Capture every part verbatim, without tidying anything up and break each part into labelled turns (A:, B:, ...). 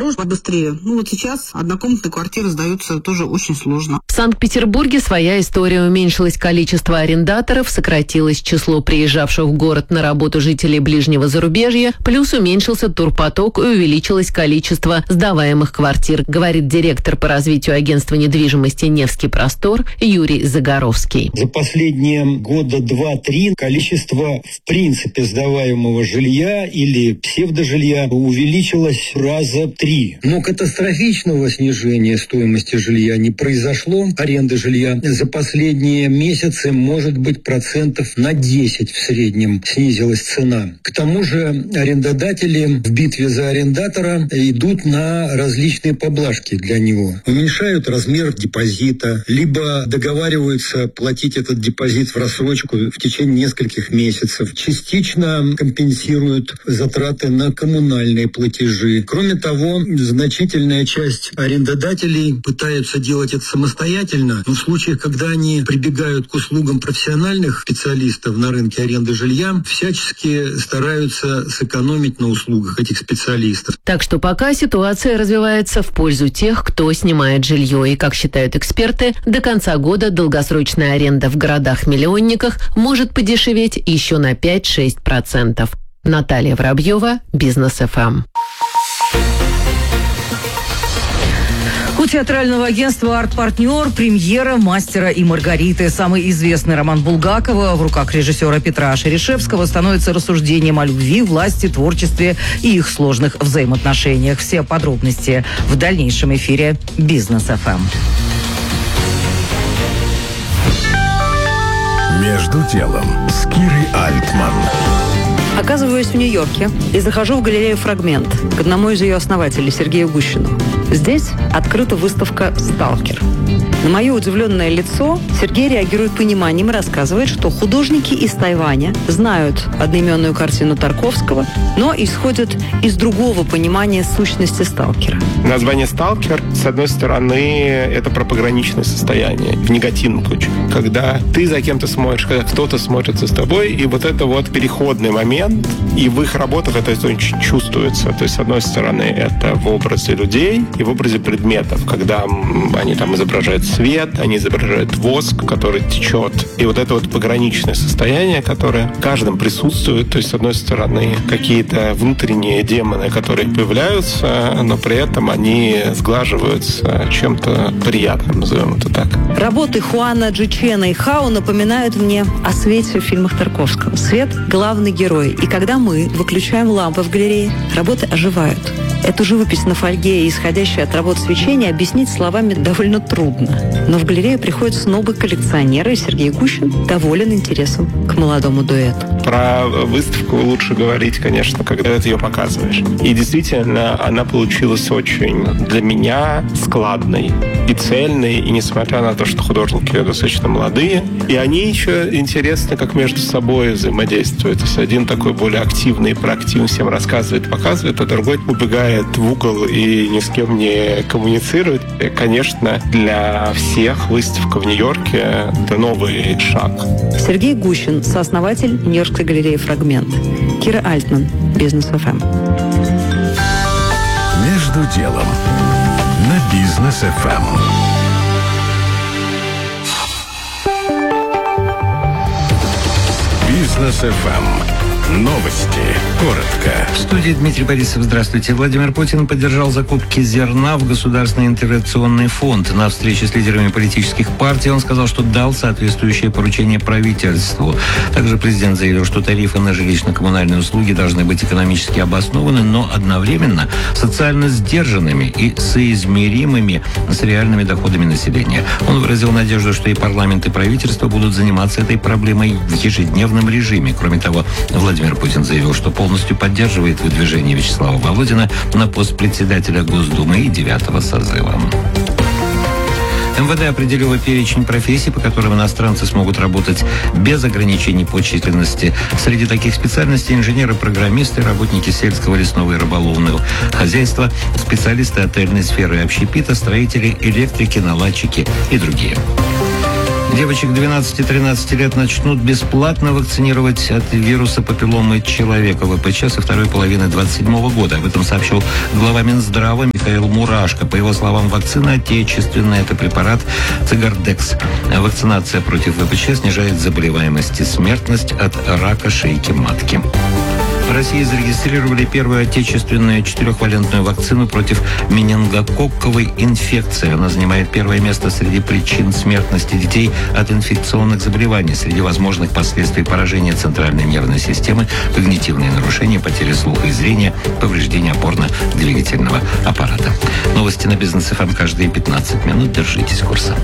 A: подороже, побыстрее. Ну вот сейчас однокомнатные квартиры сдаются тоже очень сложно.
B: В Санкт-Петербурге своя история. Уменьшилось количество арендаторов, сократилось число приезжавших в город на работу жителей ближнего зарубежья, плюс уменьшился турпоток и увеличилось количество сдаваемых квартир, говорит директор по развитию агентства недвижимости «Невский простор» Юрий Загоровский.
C: За последние года два-три количество в принципе сдаваемого жилья или псевдожилья увеличилось раза три. Но катастрофичного снижения стоимости жилья не произошло. Аренда жилья за последние месяцы, может быть, процентов на десять в среднем снизилась цена. К тому же арендодатели в битве за арендатора идут на различные поблажки для него. Уменьшают размер депозита, либо договариваются платить этот депозит в рассрочку в течение нескольких месяцев. Частично компенсируют затраты на коммунальные платежи. Кроме того, значительная часть арендодателей пытаются делать это самостоятельно, но в случаях, когда они прибегают к услугам профессиональных специалистов на рынке аренды жилья, всячески стараются сэкономить на услугах этих специалистов.
B: Так что пока ситуация развивается в пользу тех, кто снимает жилье. И, как считают эксперты, до конца года долгосрочная аренда в городах-миллионниках может подешеветь еще на пять-шесть процентов. Наталья Воробьева, Бизнес эф эм.
D: У театрального агентства «Арт-партнер» премьера «Мастера и Маргариты». Самый известный роман Булгакова в руках режиссера Петра Шерешевского становится рассуждением о любви, власти, творчестве и их сложных взаимоотношениях. Все подробности в дальнейшем эфире «Бизнес эф эм».
E: «Между делом» с Кирой Альтман.
F: Оказываюсь в Нью-Йорке и захожу в галерею «Фрагмент» к одному из ее основателей, Сергею Гущину. Здесь открыта выставка «Сталкер». На мое удивленное лицо Сергей реагирует пониманием и рассказывает, что художники из Тайваня знают одноименную картину Тарковского, но исходят из другого понимания сущности сталкера.
G: Название «сталкер», с одной стороны, это про пограничное состояние, в негативном ключе. Когда ты за кем-то смотришь, когда кто-то смотрит за тобой, и вот это вот переходный момент, и в их работах это очень чувствуется. То есть, с одной стороны, это в образе людей и в образе предметов, когда они там изображают свет, они изображают воск, который течет. И вот это вот пограничное состояние, которое в каждом присутствует. То есть, с одной стороны, какие-то внутренние демоны, которые появляются, но при этом они сглаживаются чем-то приятным, назовем это так.
F: Работы Хуана Джи Чена и Хао напоминают мне о свете в фильмах Тарковского. Свет – главный герой. И когда мы выключаем лампы в галерее, работы оживают. Эту живопись на фольге и исходящее от работ свечения объяснить словами довольно трудно. Но в галерею приходят снобы-коллекционеры, и Сергей Гущин доволен интересом к молодому дуэту.
G: Про выставку лучше говорить, конечно, когда ты ее показываешь. И действительно, она получилась очень для меня складной и цельной. И несмотря на то, что художники достаточно молодые, и они еще интересны, как между собой взаимодействуют. То есть один такой более активный, проактивный, всем рассказывает, показывает, а другой убегает в угол и ни с кем не коммуницирует. И, конечно, для всех выставка в Нью-Йорке – это новый шаг.
F: Сергей Гущин, сооснователь Нью-Йоркской галереи «Фрагмент». Кира Альтман, Бизнес эф эм.
E: «Между делом» на Бизнес эф эм. Бизнес эф эм. Новости. Коротко.
H: В студии Дмитрий Борисов. Здравствуйте. Владимир Путин поддержал закупки зерна в Государственный интервенционный фонд. На встрече с лидерами политических партий он сказал, что дал соответствующее поручение правительству. Также президент заявил, что тарифы на жилищно-коммунальные услуги должны быть экономически обоснованы, но одновременно социально сдержанными и соизмеримыми с реальными доходами населения. Он выразил надежду, что и парламент, и правительство будут заниматься этой проблемой в ежедневном режиме. Кроме того, Владимир Путин заявил, что полностью поддерживает выдвижение Вячеслава Володина на пост председателя Госдумы и девятого созыва. эм вэ дэ определило перечень профессий, по которым иностранцы смогут работать без ограничений по численности. Среди таких специальностей инженеры, программисты, работники сельского, лесного и рыболовного хозяйства, специалисты отельной сферы и общепита, строители, электрики, наладчики и другие. Девочек двенадцати-тринадцати лет начнут бесплатно вакцинировать от вируса папилломы человека ВПЧ со второй половины двадцать седьмого года. Об этом сообщил глава Минздрава Михаил Мурашко. По его словам, вакцина отечественная. Это препарат Цигардекс. Вакцинация против ВПЧ снижает заболеваемость и смертность от рака шейки матки. В России зарегистрировали первую отечественную четырехвалентную вакцину против менингококковой инфекции. Она занимает первое место среди причин смертности детей от инфекционных заболеваний. Среди возможных последствий поражения центральной нервной системы, когнитивные нарушения, потери слуха и зрения, повреждения опорно-двигательного аппарата. Новости на Бизнес эф эм каждые пятнадцать минут. Держитесь курса.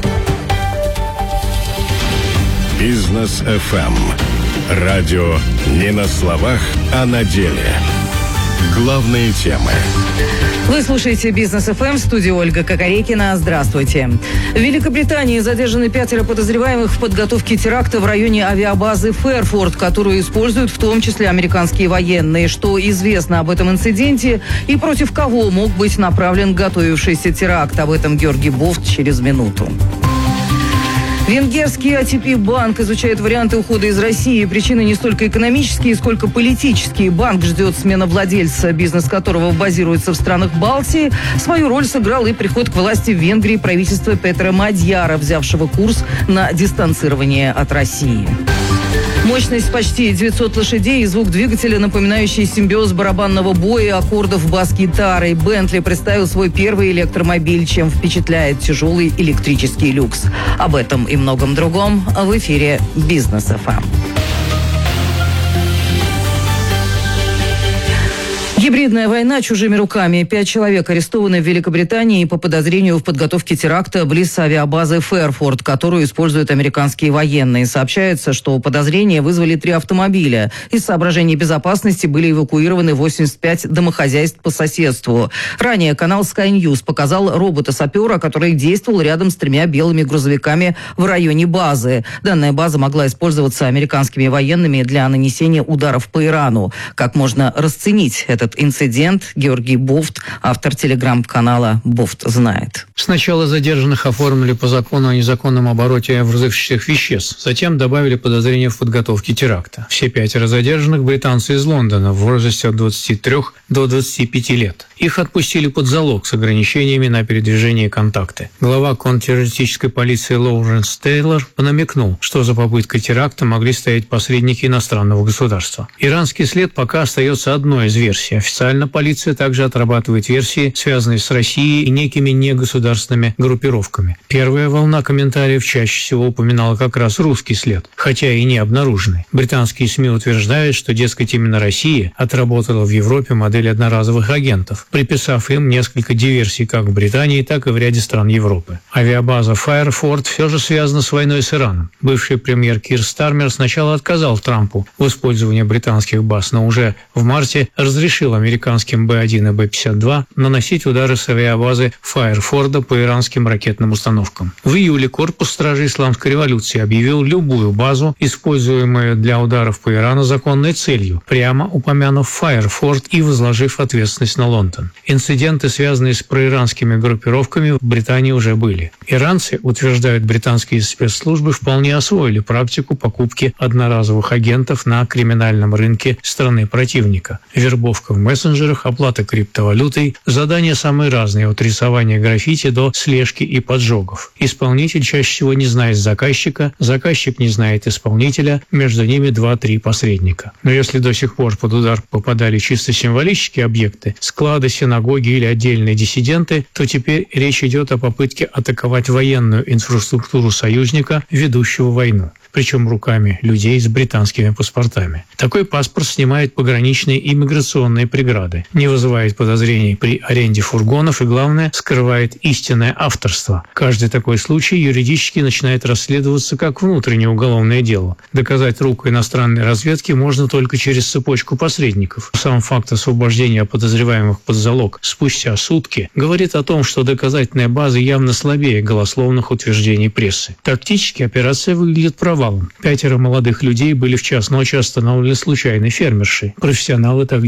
E: Бизнес эф эм. Радио не на словах, а на деле. Главные темы.
D: Вы слушаете Бизнес эф эм, в студии Ольга Кокорекина. Здравствуйте. В Великобритании задержаны пятеро подозреваемых в подготовке теракта в районе авиабазы Фэрфорд, которую используют в том числе американские военные. Что известно об этом инциденте и против кого мог быть направлен готовившийся теракт? Об этом Георгий Бофт через минуту. Венгерский эй ти пи-банк изучает варианты ухода из России. Причины не столько экономические, сколько политические. Банк ждет смена владельца, бизнес которого базируется в странах Балтии. Свою роль сыграл и приход к власти в Венгрии правительства Петра Мадьяра, взявшего курс на дистанцирование от России. Мощность почти девятьсот лошадей и звук двигателя, напоминающий симбиоз барабанного боя и аккордов бас-гитары. Бентли представил свой первый электромобиль, чем впечатляет тяжелый электрический люкс. Об этом и многом другом в эфире Бизнес эф эм. Гибридная война чужими руками. Пять человек арестованы в Великобритании по подозрению в подготовке теракта близ авиабазы Фэрфорд, которую используют американские военные. Сообщается, что подозрения вызвали три автомобиля. Из соображений безопасности были эвакуированы восемьдесят пять домохозяйств по соседству. Ранее канал Sky News показал робота-сапера, который действовал рядом с тремя белыми грузовиками в районе базы. Данная база могла использоваться американскими военными для нанесения ударов по Ирану. Как можно расценить этот инцидент? Георгий Бофт, автор телеграм-канала «Бофт знает».
I: Сначала задержанных оформили по закону о незаконном обороте взрывчатых веществ, затем добавили подозрение в подготовке теракта. Все пятеро задержанных – британцы из Лондона в возрасте от двадцати трёх до двадцати пяти лет. Их отпустили под залог с ограничениями на передвижение и контакты. Глава контртеррористической полиции Лоуренс Тейлор намекнул, что за попыткой теракта могли стоять посредники иностранного государства. Иранский след пока остается одной из версий. Официально полиция также отрабатывает версии, связанные с Россией и некими негосударственными группировками. Первая волна комментариев чаще всего упоминала как раз русский след, хотя и не обнаруженный. Британские СМИ утверждают, что, дескать, именно Россия отработала в Европе модель одноразовых агентов, приписав им несколько диверсий как в Британии, так и в ряде стран Европы. Авиабаза Фэрфорд все же связана с войной с Ираном. Бывший премьер Кир Стармер сначала отказал Трампу в использовании британских баз, но уже в марте разрешил американским Бэ один и Бэ пятьдесят два наносить удары с авиабазы Фэрфорда по иранским ракетным установкам. В июле корпус стражей исламской революции объявил любую базу, используемую для ударов по Ирану, законной целью, прямо упомянув Фэрфорд и возложив ответственность на Лондон. Инциденты, связанные с проиранскими группировками, в Британии уже были. Иранцы, утверждают британские спецслужбы, вполне освоили практику покупки одноразовых агентов на криминальном рынке страны противника. Вербовка в мессенджерах, оплата криптовалютой, задания самые разные, от рисования граффити до слежки и поджогов. Исполнитель чаще всего не знает заказчика, заказчик не знает исполнителя, между ними два-три посредника. Но если до сих пор под удар попадали чисто символические объекты, склады, синагоги или отдельные диссиденты, то теперь речь идет о попытке атаковать военную инфраструктуру союзника, ведущего войну, причем руками людей с британскими паспортами. Такой паспорт снимает пограничные и миграционные преграды, не вызывает подозрений при аренде фургонов и, главное, скрывает истинное авторство. Каждый такой случай юридически начинает расследоваться как внутреннее уголовное дело. Доказать руку иностранной разведки можно только через цепочку посредников. Сам факт освобождения подозреваемых под залог спустя сутки говорит о том, что доказательная база явно слабее голословных утверждений прессы. Тактически операция выглядит провалом. Пятеро молодых людей были в час ночи остановлены случайной фермершей. Профессионалы так дела не ведут.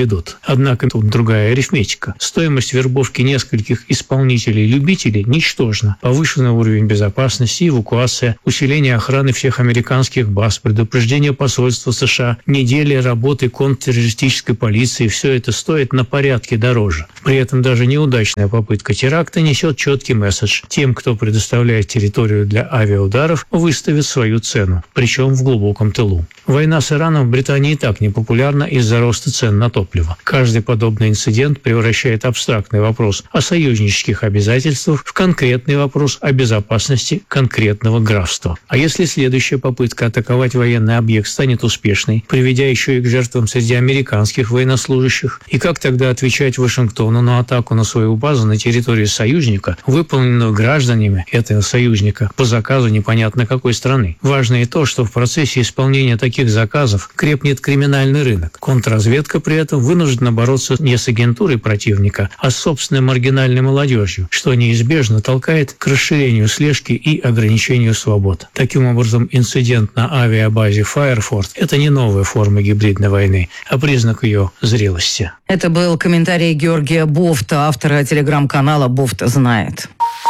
I: ведут. Однако тут другая арифметика. Стоимость вербовки нескольких исполнителей-любителей ничтожна. Повышенный уровень безопасности, эвакуация, усиление охраны всех американских баз, предупреждение посольства США, недели работы контртеррористической полиции – все это стоит на порядке дороже. При этом даже неудачная попытка теракта несет четкий месседж. Тем, кто предоставляет территорию для авиаударов, выставит свою цену, причем в глубоком тылу. Война с Ираном в Британии и так непопулярна из-за роста цен на топливо. Каждый подобный инцидент превращает абстрактный вопрос о союзнических обязательствах в конкретный вопрос о безопасности конкретного графства. А если следующая попытка атаковать военный объект станет успешной, приведя еще и к жертвам среди американских военнослужащих, и как тогда отвечать Вашингтону на атаку на свою базу на территории союзника, выполненную гражданами этого союзника по заказу непонятно какой страны? Важно и то, что в процессе исполнения таких заказов крепнет криминальный рынок. Контрразведка при этом вынуждена бороться не с агентурой противника, а с собственной маргинальной молодежью, что неизбежно толкает к расширению слежки и ограничению свобод. Таким образом, инцидент на авиабазе Файерфорд – это не новая форма гибридной войны, а признак ее зрелости.
D: Это был комментарий Георгия Бофта, автора телеграм-канала «Бофт знает».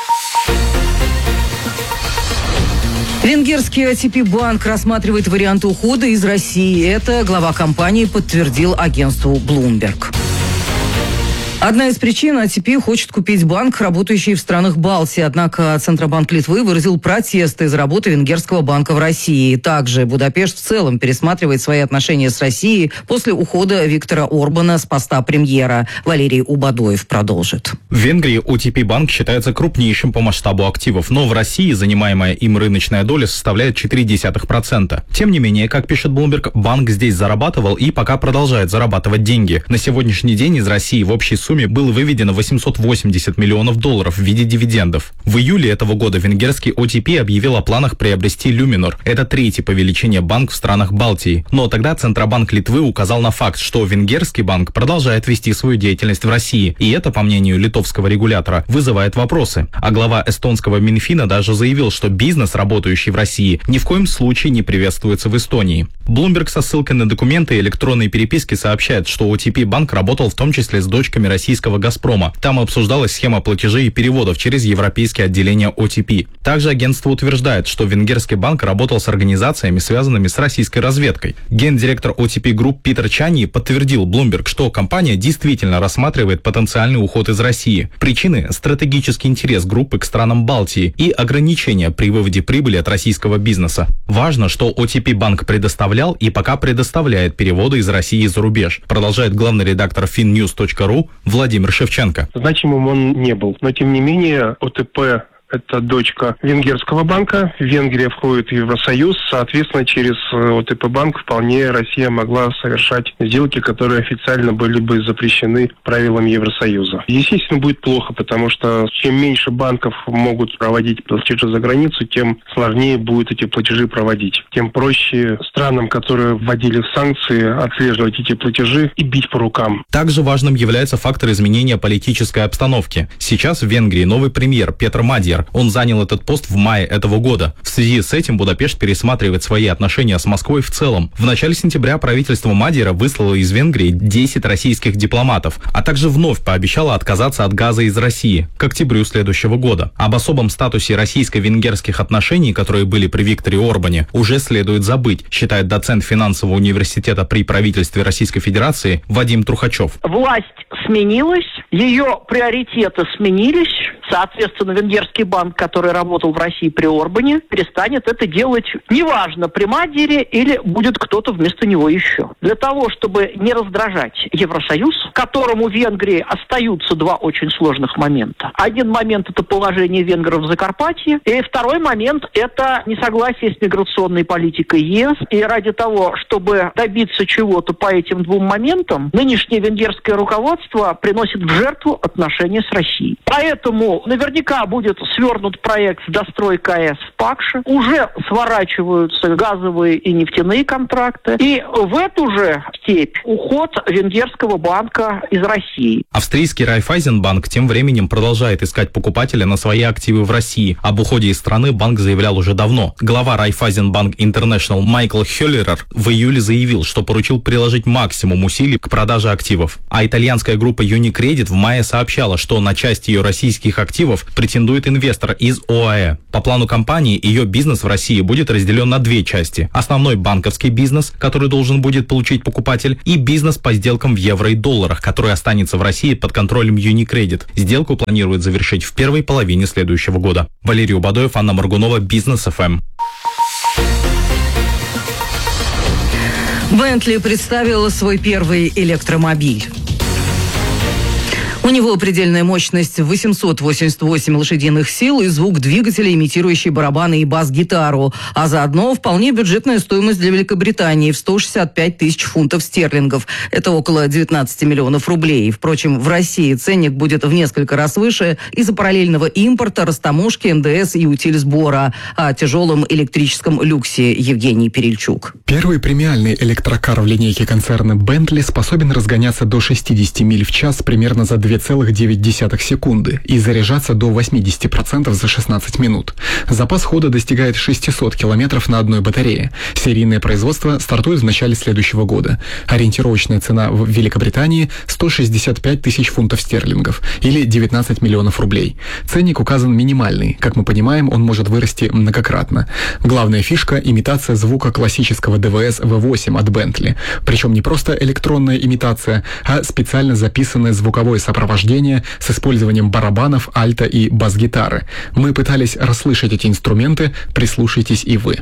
D: Венгерский эй ти пи-банк рассматривает варианты ухода из России. Это глава компании подтвердил агентству Bloomberg. Одна из причин – эй ти пи хочет купить банк, работающий в странах Балтии. Однако Центробанк Литвы выразил протест из работы венгерского банка в России. Также Будапешт в целом пересматривает свои отношения с Россией после ухода Виктора Орбана с поста премьера. Валерий Убадоев продолжит.
J: В Венгрии о ти пи-банк считается крупнейшим по масштабу активов, но в России занимаемая им рыночная доля составляет четыре десятых процента. Тем не менее, как пишет Bloomberg, банк здесь зарабатывал и пока продолжает зарабатывать деньги. На сегодняшний день из России в общей сумме было выведено восемьсот восемьдесят миллионов долларов в виде дивидендов. В июле этого года венгерский о ти пи объявил о планах приобрести Luminor. Это третий по величине банк в странах Балтии. Но тогда Центробанк Литвы указал на факт, что венгерский банк продолжает вести свою деятельность в России. И это, по мнению литовского регулятора, вызывает вопросы. А глава эстонского Минфина даже заявил, что бизнес, работающий в России, ни в коем случае не приветствуется в Эстонии. Bloomberg со ссылкой на документы и электронные переписки сообщает, что о ти пи-банк работал в том числе с дочками российского «Газпрома». Там обсуждалась схема платежей и переводов через европейские отделения о ти пи. Также агентство утверждает, что венгерский банк работал с организациями, связанными с российской разведкой. Гендиректор о ти пи Group Питер Чани подтвердил Bloomberg, что компания действительно рассматривает потенциальный уход из России. Причины – стратегический интерес группы к странам Балтии и ограничения при выводе прибыли от российского бизнеса. Важно, что о ти пи-банк предоставлял и пока предоставляет переводы из России за рубеж, продолжает главный редактор фин ньюс точка ру Владимир Шевченко.
G: Значимым он не был, но тем не менее о тэ пэ – это дочка венгерского банка. Венгрия входит в Евросоюз. Соответственно, через о тэ пэ-банк вполне Россия могла совершать сделки, которые официально были бы запрещены правилами Евросоюза. Естественно, будет плохо, потому что чем меньше банков могут проводить платежи за границу, тем сложнее будет эти платежи проводить. Тем проще странам, которые вводили санкции, отслеживать эти платежи и бить по рукам.
J: Также важным является фактор изменения политической обстановки. Сейчас в Венгрии новый премьер Петр Мадьяр. Он занял этот пост в мае этого года. В связи с этим Будапешт пересматривает свои отношения с Москвой в целом. В начале сентября правительство Мадьяра выслало из Венгрии десять российских дипломатов, а также вновь пообещало отказаться от газа из России к октябрю следующего года. Об особом статусе российско-венгерских отношений, которые были при Викторе Орбане, уже следует забыть, считает доцент финансового университета при правительстве Российской Федерации Вадим Трухачев.
K: Власть сменилась, ее приоритеты сменились. Соответственно, венгерский банк, который работал в России при Орбане, перестанет это делать, неважно, при Мадьяре или будет кто-то вместо него еще. Для того, чтобы не раздражать Евросоюз, которому в Венгрии остаются два очень сложных момента. Один момент – это положение венгров в Закарпатье, и второй момент – это несогласие с миграционной политикой ЕС. И ради того, чтобы добиться чего-то по этим двум моментам, нынешнее венгерское руководство приносит в жертву отношения с Россией. Поэтому наверняка будет свернут проект с достройкой АЭС в Пакше, уже сворачиваются газовые и нефтяные контракты, и в эту же степь уход Венгерского банка из России.
J: Австрийский Райффайзенбанк тем временем продолжает искать покупателя на свои активы в России. Об уходе из страны банк заявлял уже давно. Глава Райффайзенбанк Интернешнл Майкл Хёллерер в июле заявил, что поручил приложить максимум усилий к продаже активов. А итальянская группа Unicredit в мае сообщала, что на часть ее российских активов претендует инвестор из ОАЭ. По плану компании, ее бизнес в России будет разделен на две части. Основной банковский бизнес, который должен будет получить покупатель, и бизнес по сделкам в евро и долларах, который останется в России под контролем Unicredit. Сделку планируют завершить в первой половине следующего года. Валерий Убадоев, Анна Моргунова, Бизнес эф эм.
D: Бентли представила свой первый электромобиль. У него предельная мощность восемьсот восемьдесят восемь лошадиных сил и звук двигателя, имитирующий барабаны и бас-гитару. А заодно вполне бюджетная стоимость для Великобритании в сто шестьдесят пять тысяч фунтов стерлингов. Это около девятнадцать миллионов рублей. Впрочем, в России ценник будет в несколько раз выше из-за параллельного импорта, растаможки, эн дэ эс и утильсбора. О тяжелом электрическом люксе Евгений Перельчук.
L: Первый премиальный электрокар в линейке концерна Bentley способен разгоняться до шестьдесят миль в час примерно за две целых девять десятых секунды и заряжаться до восемьдесят процентов за шестнадцать минут. Запас хода достигает шестьсот километров на одной батарее. Серийное производство стартует в начале следующего года. Ориентировочная цена в Великобритании – сто шестьдесят пять тысяч фунтов стерлингов или девятнадцать миллионов рублей. Ценник указан минимальный. Как мы понимаем, он может вырасти многократно. Главная фишка – имитация звука классического дэ вэ эс вэ восемь от Bentley. Причем не просто электронная имитация, а специально записанное звуковое сопровождение с использованием барабанов, альта и бас-гитары. Мы пытались расслышать эти инструменты, прислушайтесь и вы.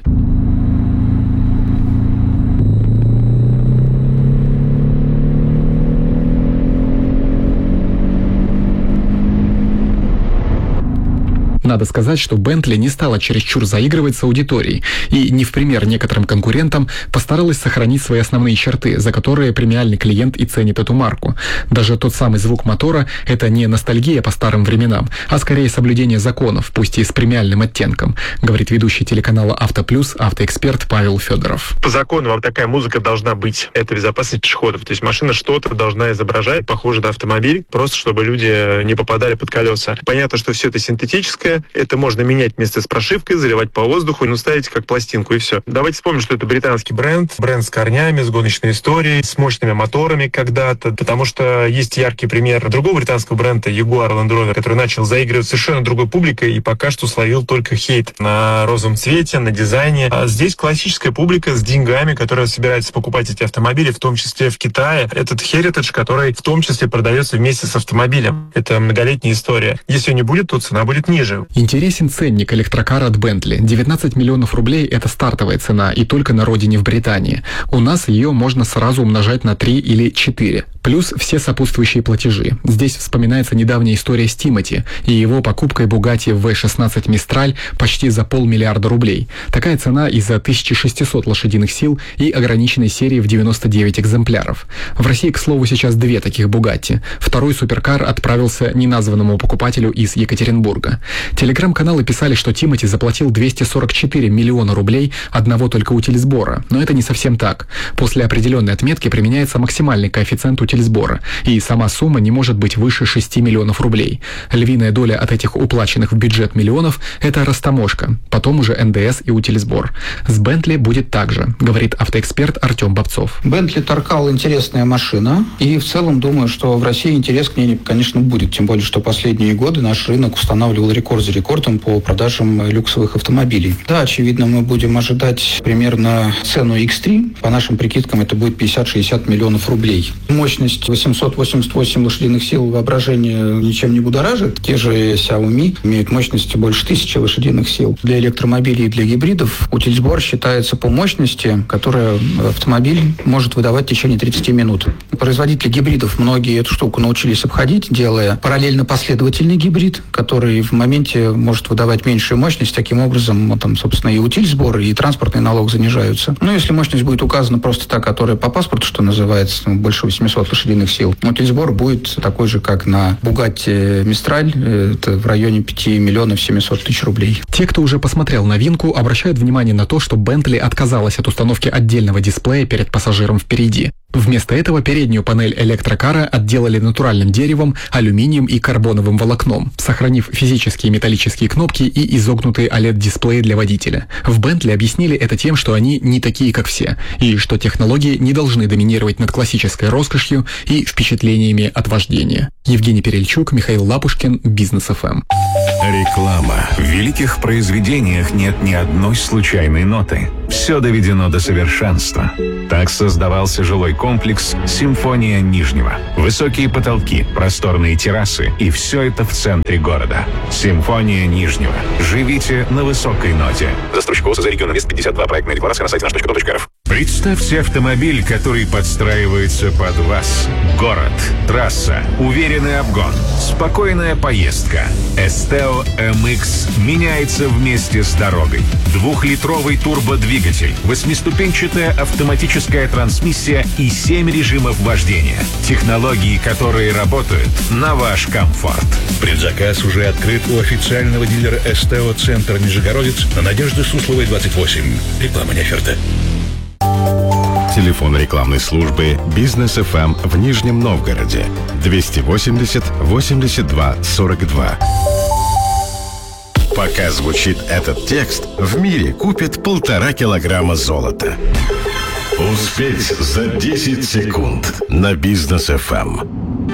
L: Надо сказать, что Bentley не стала чересчур заигрывать с аудиторией и, не в пример некоторым конкурентам, постаралась сохранить свои основные черты, за которые премиальный клиент и ценит эту марку. Даже тот самый звук мотора – это не ностальгия по старым временам, а скорее соблюдение законов, пусть и с премиальным оттенком, говорит ведущий телеканала «Автоплюс» автоэксперт Павел Федоров.
G: По закону вам такая музыка должна быть. Это безопасность пешеходов. То есть машина что-то должна изображать, похоже на автомобиль, просто чтобы люди не попадали под колеса. Понятно, что все это синтетическое. Это можно менять вместе с прошивкой, заливать по воздуху, ну, ставить как пластинку, и все. Давайте вспомним, что это британский бренд, бренд с корнями, с гоночной историей, с мощными моторами когда-то, потому что есть яркий пример другого британского бренда, Jaguar Land Rover, который начал заигрывать совершенно другой публикой и пока что словил только хейт на розовом цвете, на дизайне. А здесь классическая публика с деньгами, которая собирается покупать эти автомобили, в том числе в Китае. Этот Heritage, который в том числе продается вместе с автомобилем. Это многолетняя история. Если ее не будет, то цена будет ниже.
L: Интересен ценник электрокара от Bentley. девятнадцать миллионов рублей – это стартовая цена, и только на родине в Британии. У нас ее можно сразу умножать на три или четыре. Плюс все сопутствующие платежи. Здесь вспоминается недавняя история с Тимоти и его покупкой Bugatti ви шестнадцать Mistral почти за полмиллиарда рублей. Такая цена из-за тысяча шестьсот лошадиных сил и ограниченной серии в девяносто девять экземпляров. В России, к слову, сейчас две таких Bugatti. Второй суперкар отправился неназванному покупателю из Екатеринбурга. Телеграм-каналы писали, что Тимоти заплатил двести сорок четыре миллиона рублей одного только утильсбора. Но это не совсем так. После определенной отметки применяется максимальный коэффициент утильсбора, и сама сумма не может быть выше шести миллионов рублей. Львиная доля от этих уплаченных в бюджет миллионов – это растаможка, потом уже эн дэ эс и утильсбор. С Bentley будет так же, говорит автоэксперт Артем Бобцов.
M: Bentley Таркал интересная машина, и в целом думаю, что в России интерес к ней, конечно, будет, тем более, что последние годы наш рынок устанавливал рекорд за рекордом по продажам люксовых автомобилей. Да, очевидно, мы будем ожидать примерно цену икс три. По нашим прикидкам, это будет пятьдесят-шестьдесят миллионов рублей. Мощность восемьсот восемьдесят восемь лошадиных сил, воображение ничем не будоражит. Те же Xiaomi имеют мощность больше тысячи лошадиных сил. Для электромобилей и для гибридов утильсбор считается по мощности, которая автомобиль может выдавать в течение тридцати минут. Производители гибридов многие эту штуку научились обходить, делая параллельно последовательный гибрид, который в моменте быть, может выдавать меньшую мощность. Таким образом, там, собственно, и утиль-сбор, и транспортный налог занижаются. Но если мощность будет указана просто та, которая по паспорту, что называется, больше восемьсот лошадиных сил, утиль-сбор будет такой же, как на Bugatti Mistral, это в районе пять миллионов семьсот тысяч рублей.
L: Те, кто уже посмотрел новинку, обращают внимание на то, что Bentley отказалась от установки отдельного дисплея перед пассажиром впереди. Вместо этого переднюю панель электрокара отделали натуральным деревом, алюминием и карбоновым волокном, сохранив физические металлические кнопки и изогнутые о лед-дисплеи для водителя. В Bentley объяснили это тем, что они не такие, как все, и что технологии не должны доминировать над классической роскошью и впечатлениями от вождения. Евгений Перельчук, Михаил Лапушкин, Бизнес эф эм.
N: Реклама. В великих произведениях нет ни одной случайной ноты. Все доведено до совершенства. Так создавался жилой комплекс «Симфония Нижнего». Высокие потолки, просторные террасы, и все это в центре города. «Симфония Нижнего». Живите на высокой ноте.
O: Застройщик ООО «За регион Инвест пятьдесят два». Проектная декларация на сайте наш точка ком точка эр эф.
N: Представьте автомобиль, который подстраивается под вас. Город, трасса, уверенный обгон, спокойная поездка. Esteo эм икс меняется вместе с дорогой. Двухлитровый турбодвигатель, восьмиступенчатая автоматическая трансмиссия и семь режимов вождения. Технологии, которые работают на ваш комфорт.
O: Предзаказ уже открыт у официального дилера Esteo Центр Нижегородец на Надежды Сусловой, двадцать восемь. Реклама не оферта.
E: Телефон рекламной службы «Бизнес эф эм» в Нижнем Новгороде двести восемьдесят восемьдесят два сорок два. Пока звучит этот текст, в мире купят полтора килограмма золота. Успеть за десять секунд на «Бизнес эф эм».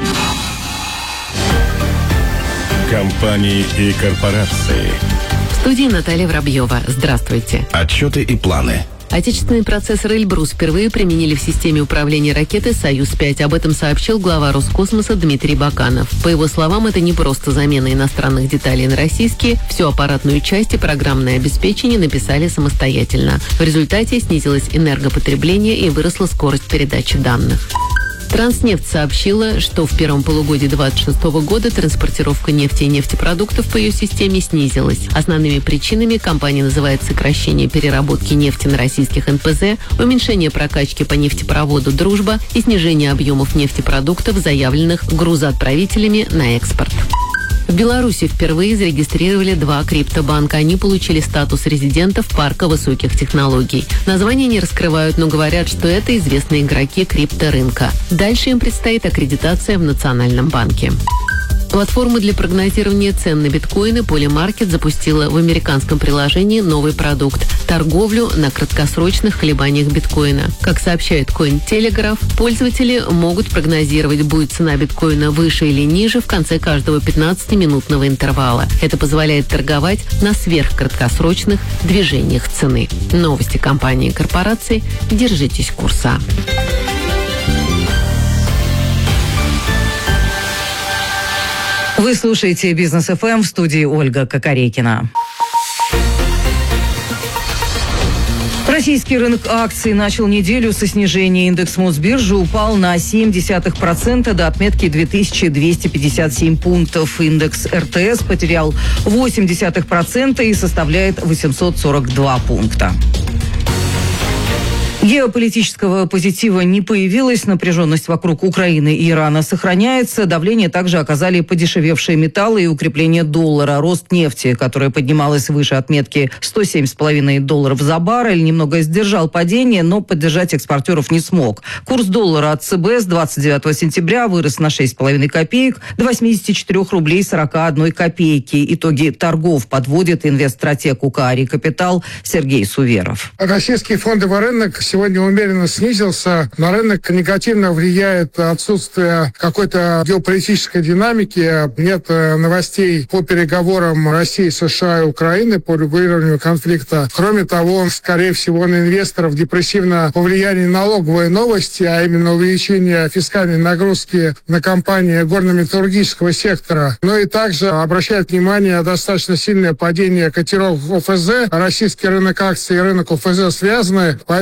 E: Компании и корпорации.
B: В студии Наталья Воробьева. Здравствуйте.
E: Отчеты и планы.
B: Отечественный процессор «Эльбрус» впервые применили в системе управления ракеты «Союз-пять». Об этом сообщил глава Роскосмоса Дмитрий Баканов. По его словам, это не просто замена иностранных деталей на российские. Всю аппаратную часть и программное обеспечение написали самостоятельно. В результате снизилось энергопотребление и выросла скорость передачи данных. Транснефть сообщила, что в первом полугодии две тысячи двадцать шестого года транспортировка нефти и нефтепродуктов по ее системе снизилась. Основными причинами компания называет сокращение переработки нефти на российских эн пэ зэ, уменьшение прокачки по нефтепроводу «Дружба» и снижение объемов нефтепродуктов, заявленных грузоотправителями на экспорт. В Беларуси впервые зарегистрировали два криптобанка. Они получили статус резидентов парка высоких технологий. Названия не раскрывают, но говорят, что это известные игроки крипторынка. Дальше им предстоит аккредитация в Национальном банке. Платформа для прогнозирования цен на биткоины Polymarket запустила в американском приложении новый продукт – торговлю на краткосрочных колебаниях биткоина. Как сообщает Cointelegraph, пользователи могут прогнозировать, будет цена биткоина выше или ниже в конце каждого пятнадцатиминутного интервала. Это позволяет торговать на сверхкраткосрочных движениях цены. Новости компании и корпораций. Держитесь курса.
D: Вы слушаете «Бизнес эф эм», в студии Ольга Кокорекина. Российский рынок акций начал неделю со снижения. Индекс Мосбиржи упал на семь десятых процента до отметки две тысячи двести пятьдесят семь пунктов. Индекс эр тэ эс потерял восемь десятых процента и составляет восемьсот сорок два пункта. Геополитического позитива не появилось, напряженность вокруг Украины и Ирана сохраняется. Давление также оказали подешевевшие металлы и укрепление доллара. Рост нефти, которая поднималась выше отметки сто семь с половиной долларов за баррель, немного сдержал падение, но поддержать экспортеров не смог. Курс доллара от цэ бэ с двадцать девятого сентября вырос на шесть с половиной копеек до восемьдесят четыре рублей сорок одной копейки. Итоги торгов подводит инвестстратег УКАРИ «Капитал» Сергей Суверов.
P: Российский фондовый рынок сегодня умеренно снизился. На рынок негативно влияет отсутствие какой-то геополитической динамики. Нет новостей по переговорам России, США и Украины по регулированию конфликта. Кроме того, скорее всего, на инвесторов депрессивно повлияние налоговой новости, а именно увеличение фискальной нагрузки на компании горно-металлургического сектора. Но и также обращает внимание достаточно сильное падение котировок о эф зэ. Российский рынок акций и рынок о эф зэ связаны, поэтому падение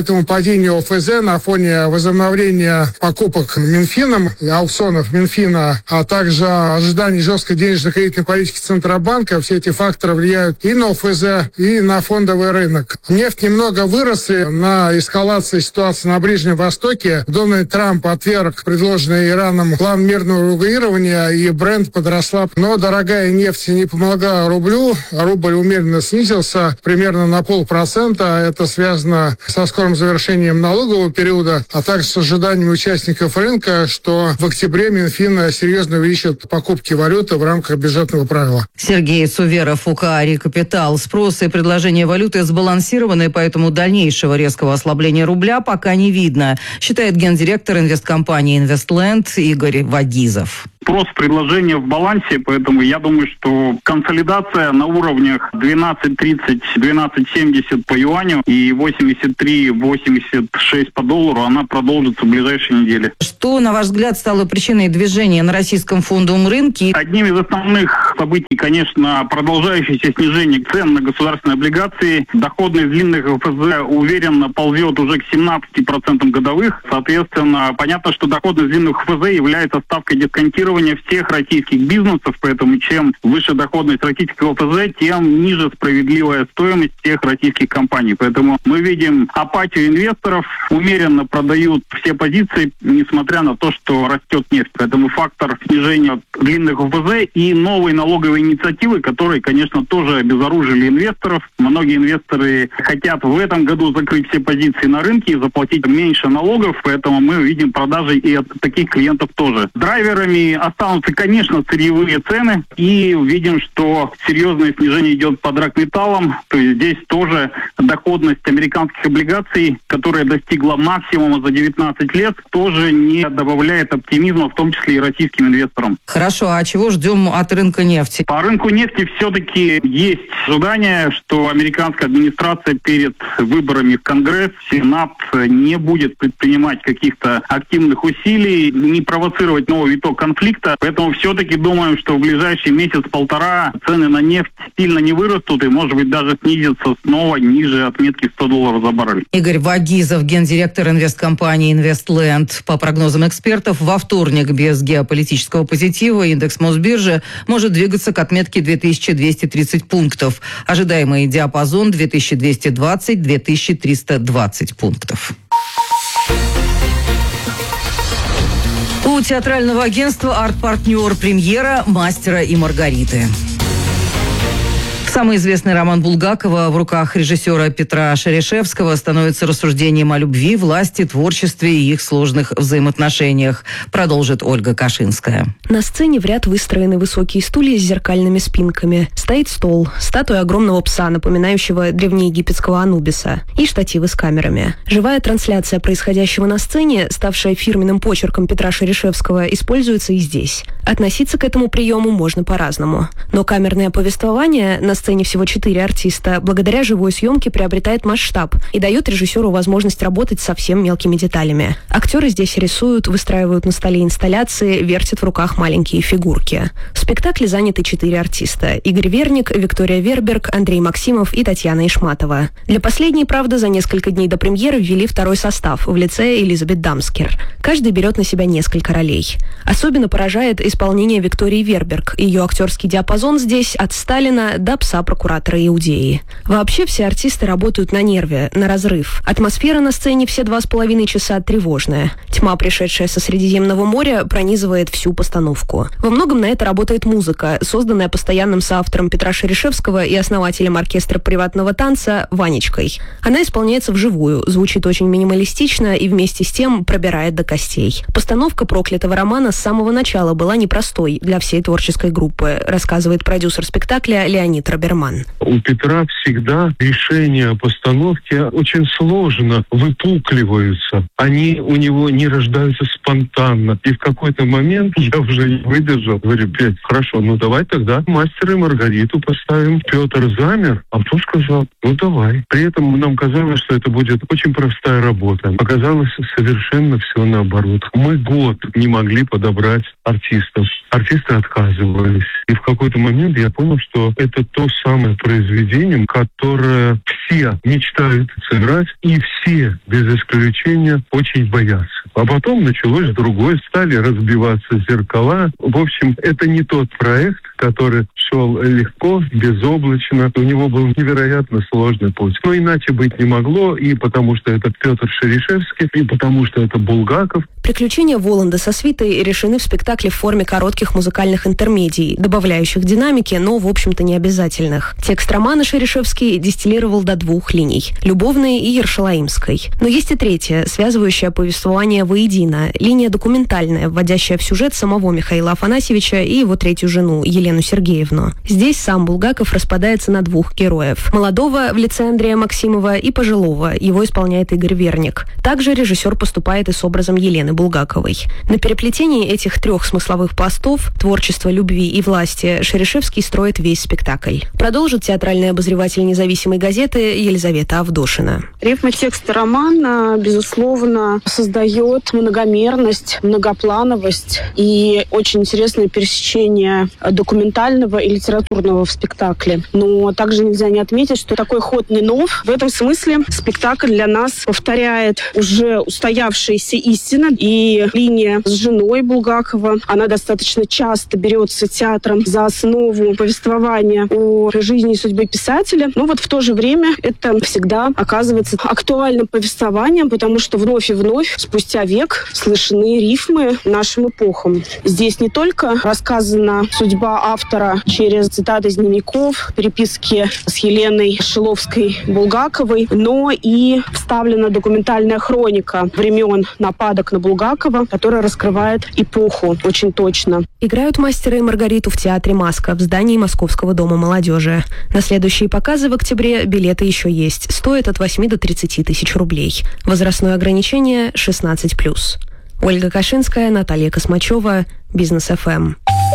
P: падения О Ф З, на фоне возобновления покупок Минфином, аукционов Минфина, а также ожиданий жесткой денежно-кредитной политики Центробанка, все эти факторы влияют и на О Ф З, и на фондовый рынок. Нефть немного выросли на эскалации ситуации на Ближнем Востоке. Дональд Трамп отверг предложенный Ираном план мирного урегулирования, и Брент подросла. Но дорогая нефть не помогла рублю. Рубль умеренно снизился примерно на полпроцента. Это связано со скорым завершением налогового периода, а также с ожиданиями участников рынка, что в октябре Минфин серьезно увеличит покупки валюты в рамках бюджетного правила.
D: Сергей Суверов, У К А «Рекапитал». Спрос и предложение валюты сбалансированы, поэтому дальнейшего резкого ослабления рубля пока не видно, считает гендиректор инвесткомпании «Инвестленд» Игорь Вагизов.
Q: Спрос, предложение в балансе, поэтому я думаю, что консолидация на уровнях двенадцать тридцать - двенадцать семьдесят по юаню и восемьдесят три - восемьдесят шесть по доллару, она продолжится в ближайшие недели.
D: Что, на ваш взгляд, стало причиной движения на российском фондовом рынке?
Q: Одним из основных событий, конечно, продолжающееся снижение цен на государственные облигации. Доходность длинных О Ф З уверенно ползет уже к семнадцати процентам годовых. Соответственно, понятно, что доходность длинных О Ф З является ставкой дисконтирования всех российских бизнесов, поэтому чем выше доходность российских О Ф З, тем ниже справедливая стоимость всех российских компаний. Поэтому мы видим апатию инвесторов, умеренно продают все позиции, несмотря на то, что растет нефть. Поэтому фактор снижения длинных О Ф З и новые налоговые инициативы, которые, конечно, тоже обезоружили инвесторов. Многие инвесторы хотят в этом году закрыть все позиции на рынке и заплатить меньше налогов, поэтому мы видим продажи и от таких клиентов тоже. Драйверами останутся, конечно, сырьевые цены, и видим, что серьезное снижение идет по драгметаллам, то есть здесь тоже доходность американских облигаций, которая достигла максимума за девятнадцать лет, тоже не добавляет оптимизма, в том числе и российским инвесторам.
D: Хорошо, а чего ждем от рынка нефти?
Q: По рынку нефти все-таки есть ожидание, что американская администрация перед выборами в Конгресс, Сенат не будет предпринимать каких-то активных усилий, не провоцировать новый виток конфликта. Поэтому все-таки думаем, что в ближайший месяц-полтора цены на нефть сильно не вырастут и, может быть, даже снизятся снова ниже отметки сто долларов за баррель.
D: Игорь Вагизов, гендиректор инвесткомпании «Инвестленд». По прогнозам экспертов, во вторник без геополитического позитива индекс Мосбиржи может двигаться к отметке две тысячи двести тридцать пунктов. Ожидаемый диапазон две тысячи двести двадцать - две тысячи триста двадцать пунктов. У театрального агентства «Арт-партнер» премьера «Мастера и Маргариты». Самый известный роман Булгакова в руках режиссера Петра Шерешевского становится рассуждением о любви, власти, творчестве и их сложных взаимоотношениях, продолжит Ольга Кашинская.
R: На сцене в ряд выстроены высокие стулья с зеркальными спинками. Стоит стол, статуя огромного пса, напоминающего древнеегипетского Анубиса, и штативы с камерами. Живая трансляция происходящего на сцене, ставшая фирменным почерком Петра Шерешевского, используется и здесь. Относиться к этому приему можно по-разному. Но камерное повествование, на сцене всего четыре артиста, благодаря живой съемке приобретает масштаб и дает режиссеру возможность работать со совсем мелкими деталями. Актеры здесь рисуют, выстраивают на столе инсталляции, вертят в руках маленькие фигурки. В спектакле заняты четыре артиста: Игорь Верник, Виктория Верберг, Андрей Максимов и Татьяна Ишматова. Для последней, правда, за несколько дней до премьеры ввели второй состав в лице Элизабет Дамскер. Каждый берет на себя несколько ролей. Особенно поражает исполнение Виктории Верберг. Ее актерский диапазон здесь от Сталина до пса прокуратора Иудеи. Вообще все артисты работают на нерве, на разрыв. Атмосфера на сцене все два с половиной часа тревожная. Тьма, пришедшая со Средиземного моря, пронизывает всю постановку. Во многом на это работает музыка, созданная постоянным соавтором Петра Шерешевского и основателем оркестра приватного танца Ванечкой. Она исполняется вживую, звучит очень минималистично и вместе с тем пробирает до костей. Постановка проклятого романа с самого начала была непростой для всей творческой группы, рассказывает продюсер спектакля Леонид Роберман.
S: У Петра всегда решения постановки очень сложно выпукливаются. Они у него не рождаются спонтанно. И в какой-то момент я уже не выдержал. Говорю: Петь, хорошо, ну давай тогда «Мастера и Маргариту» поставим. Петр замер, а потом сказал: ну давай. При этом нам казалось, что это будет очень простая работа. Оказалось совершенно все наоборот. Мы год не могли подобрать артистов. Артисты отказывались. И в какой-то момент я понял, что это то самое произведение, которое все мечтают сыграть, и все, без исключения, очень боятся. А потом началось другое, стали разбиваться зеркала. В общем, это не тот проект, который шел легко, безоблачно. У него был невероятно сложный путь. Но иначе быть не могло, и потому что это Петр Шерешевский, и потому что это Булгаков.
R: Приключения Воланда со свитой решены в спектакле в форме коротких музыкальных интермедий, добавляющих динамики, но, в общем-то, не обязательных. Текст романа Шерешевский дистиллировал до двух линий – любовной и ершалаимской. Но есть и третья, связывающая повествование воедино, линия документальная, вводящая в сюжет самого Михаила Афанасьевича и его третью жену, Елену Сергеевну. Здесь сам Булгаков распадается на двух героев – молодого в лице Андрея Максимова и пожилого, его исполняет Игорь Верник. Также режиссер поступает и с образом Елены Булгаковой. На переплетении этих трех смысловых пластов – творчества, любви и власти – Шерешевский строит весь спектакль. Продолжит театральный обозреватель независимой газеты Елизавета Авдошина.
T: Рифма текста романа, безусловно, создает многомерность, многоплановость и очень интересное пересечение документального и литературного в спектакле. Но также нельзя не отметить, что такой ход не нов. В этом смысле спектакль для нас повторяет уже устоявшиеся истины. И линия с женой Булгакова, она достаточно часто берется театром за основу повествования о жизни и судьбе писателя. Но вот в то же время это всегда оказывается актуальным повествованием, потому что вновь и вновь, спустя век, слышны рифмы нашим эпохам. Здесь не только рассказана судьба автора через цитаты из дневников, переписки с Еленой Шиловской-Булгаковой, но и вставлена документальная хроника времен нападок на Булгакова, которая раскрывает эпоху очень точно.
R: Играют «Мастера и Маргариту» в театре «Маска» в здании Московского дома молодежи. На следующие показы в октябре билеты еще есть. Стоят от восьми до тридцати тысяч рублей. Возрастное ограничение шестнадцать плюс. Ольга Кашинская, Наталья Космачева, Бизнес эф эм.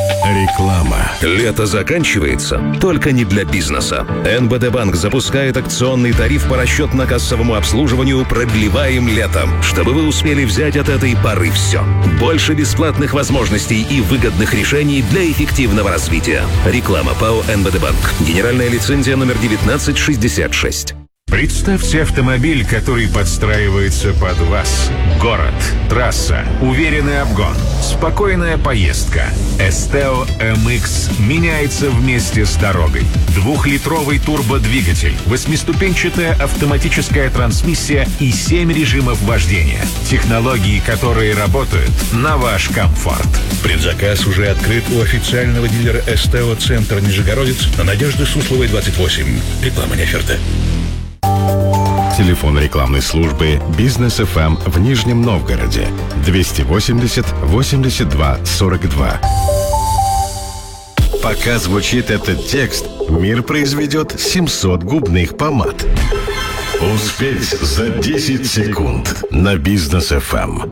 N: Реклама. Лето заканчивается, только не для бизнеса. эн бэ дэ Банк запускает акционный тариф по расчетно-кассовому обслуживанию «Продлеваем летом», чтобы вы успели взять от этой поры все. Больше бесплатных возможностей и выгодных решений для эффективного развития. Реклама ПАО эн бэ дэ Банк. Генеральная лицензия номер девятнадцать шестьдесят шесть. Представьте автомобиль, который подстраивается под вас. Город, трасса, уверенный обгон, спокойная поездка. Esteo эм икс меняется вместе с дорогой. Двухлитровый турбодвигатель, восьмиступенчатая автоматическая трансмиссия и семь режимов вождения. Технологии, которые работают на ваш комфорт.
O: Предзаказ уже открыт у официального дилера Esteo Центр Нижегородец на Надежды Сусловой, двадцать восемь. Реклама не оферта.
E: Телефон рекламной службы «Бизнес эф эм» в Нижнем Новгороде двести восемьдесят восемьдесят два сорок два. Пока звучит этот текст, мир произведет семьсот губных помад. Успеть за десять секунд на «Бизнес эф эм».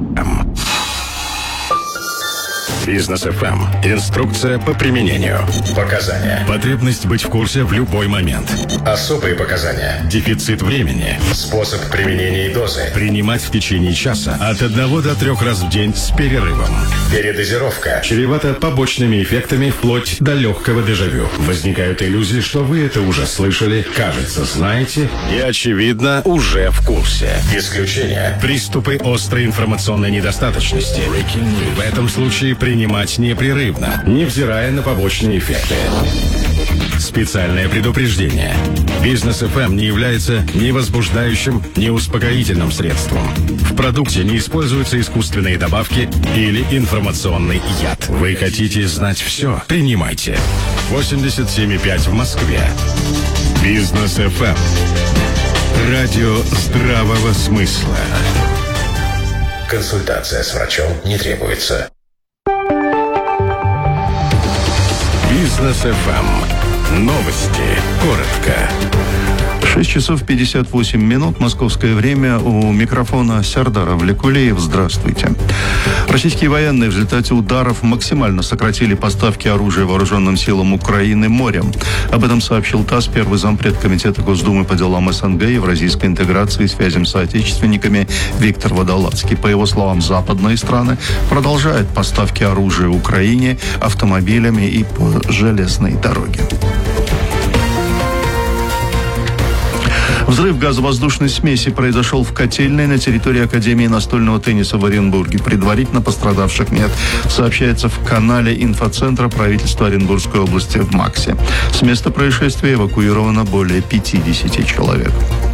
E: Бизнес эф эм. Инструкция по применению. Показания. Потребность быть в курсе в любой момент. Особые показания. Дефицит времени. Способ применения и дозы. Принимать в течение часа от одного до трех раз в день с перерывом. Передозировка. Чревата побочными эффектами вплоть до легкого дежавю. Возникают иллюзии, что вы это уже слышали, кажется, знаете и, очевидно, уже в курсе. Исключение. Приступы острой информационной недостаточности. В этом случае при принимать непрерывно, невзирая на побочные эффекты. Специальное предупреждение. Бизнес эф эм не является ни возбуждающим, ни успокоительным средством. В продукте не используются искусственные добавки или информационный яд. Вы хотите знать все? Принимайте. восемьдесят семь и пять в Москве. Бизнес эф эм. Радио здравого смысла.
N: Консультация с врачом не требуется.
E: Бизнес эф эм. Новости. Коротко.
U: шесть часов пятьдесят восемь минут. Московское время. У микрофона Сардар Авлекулеев. Здравствуйте. Российские военные в результате ударов максимально сократили поставки оружия вооруженным силам Украины морем. Об этом сообщил ТАСС первый зампред Комитета Госдумы по делам СНГ, евразийской интеграции и связям с соотечественниками Виктор Водолацкий. По его словам, западные страны продолжают поставки оружия Украине автомобилями и по железной дороге. Взрыв газовоздушной смеси произошел в котельной на территории Академии настольного тенниса в Оренбурге. Предварительно пострадавших нет. Сообщается в канале инфоцентра правительства Оренбургской области в МАКСе. С места происшествия эвакуировано более пятьдесят человек.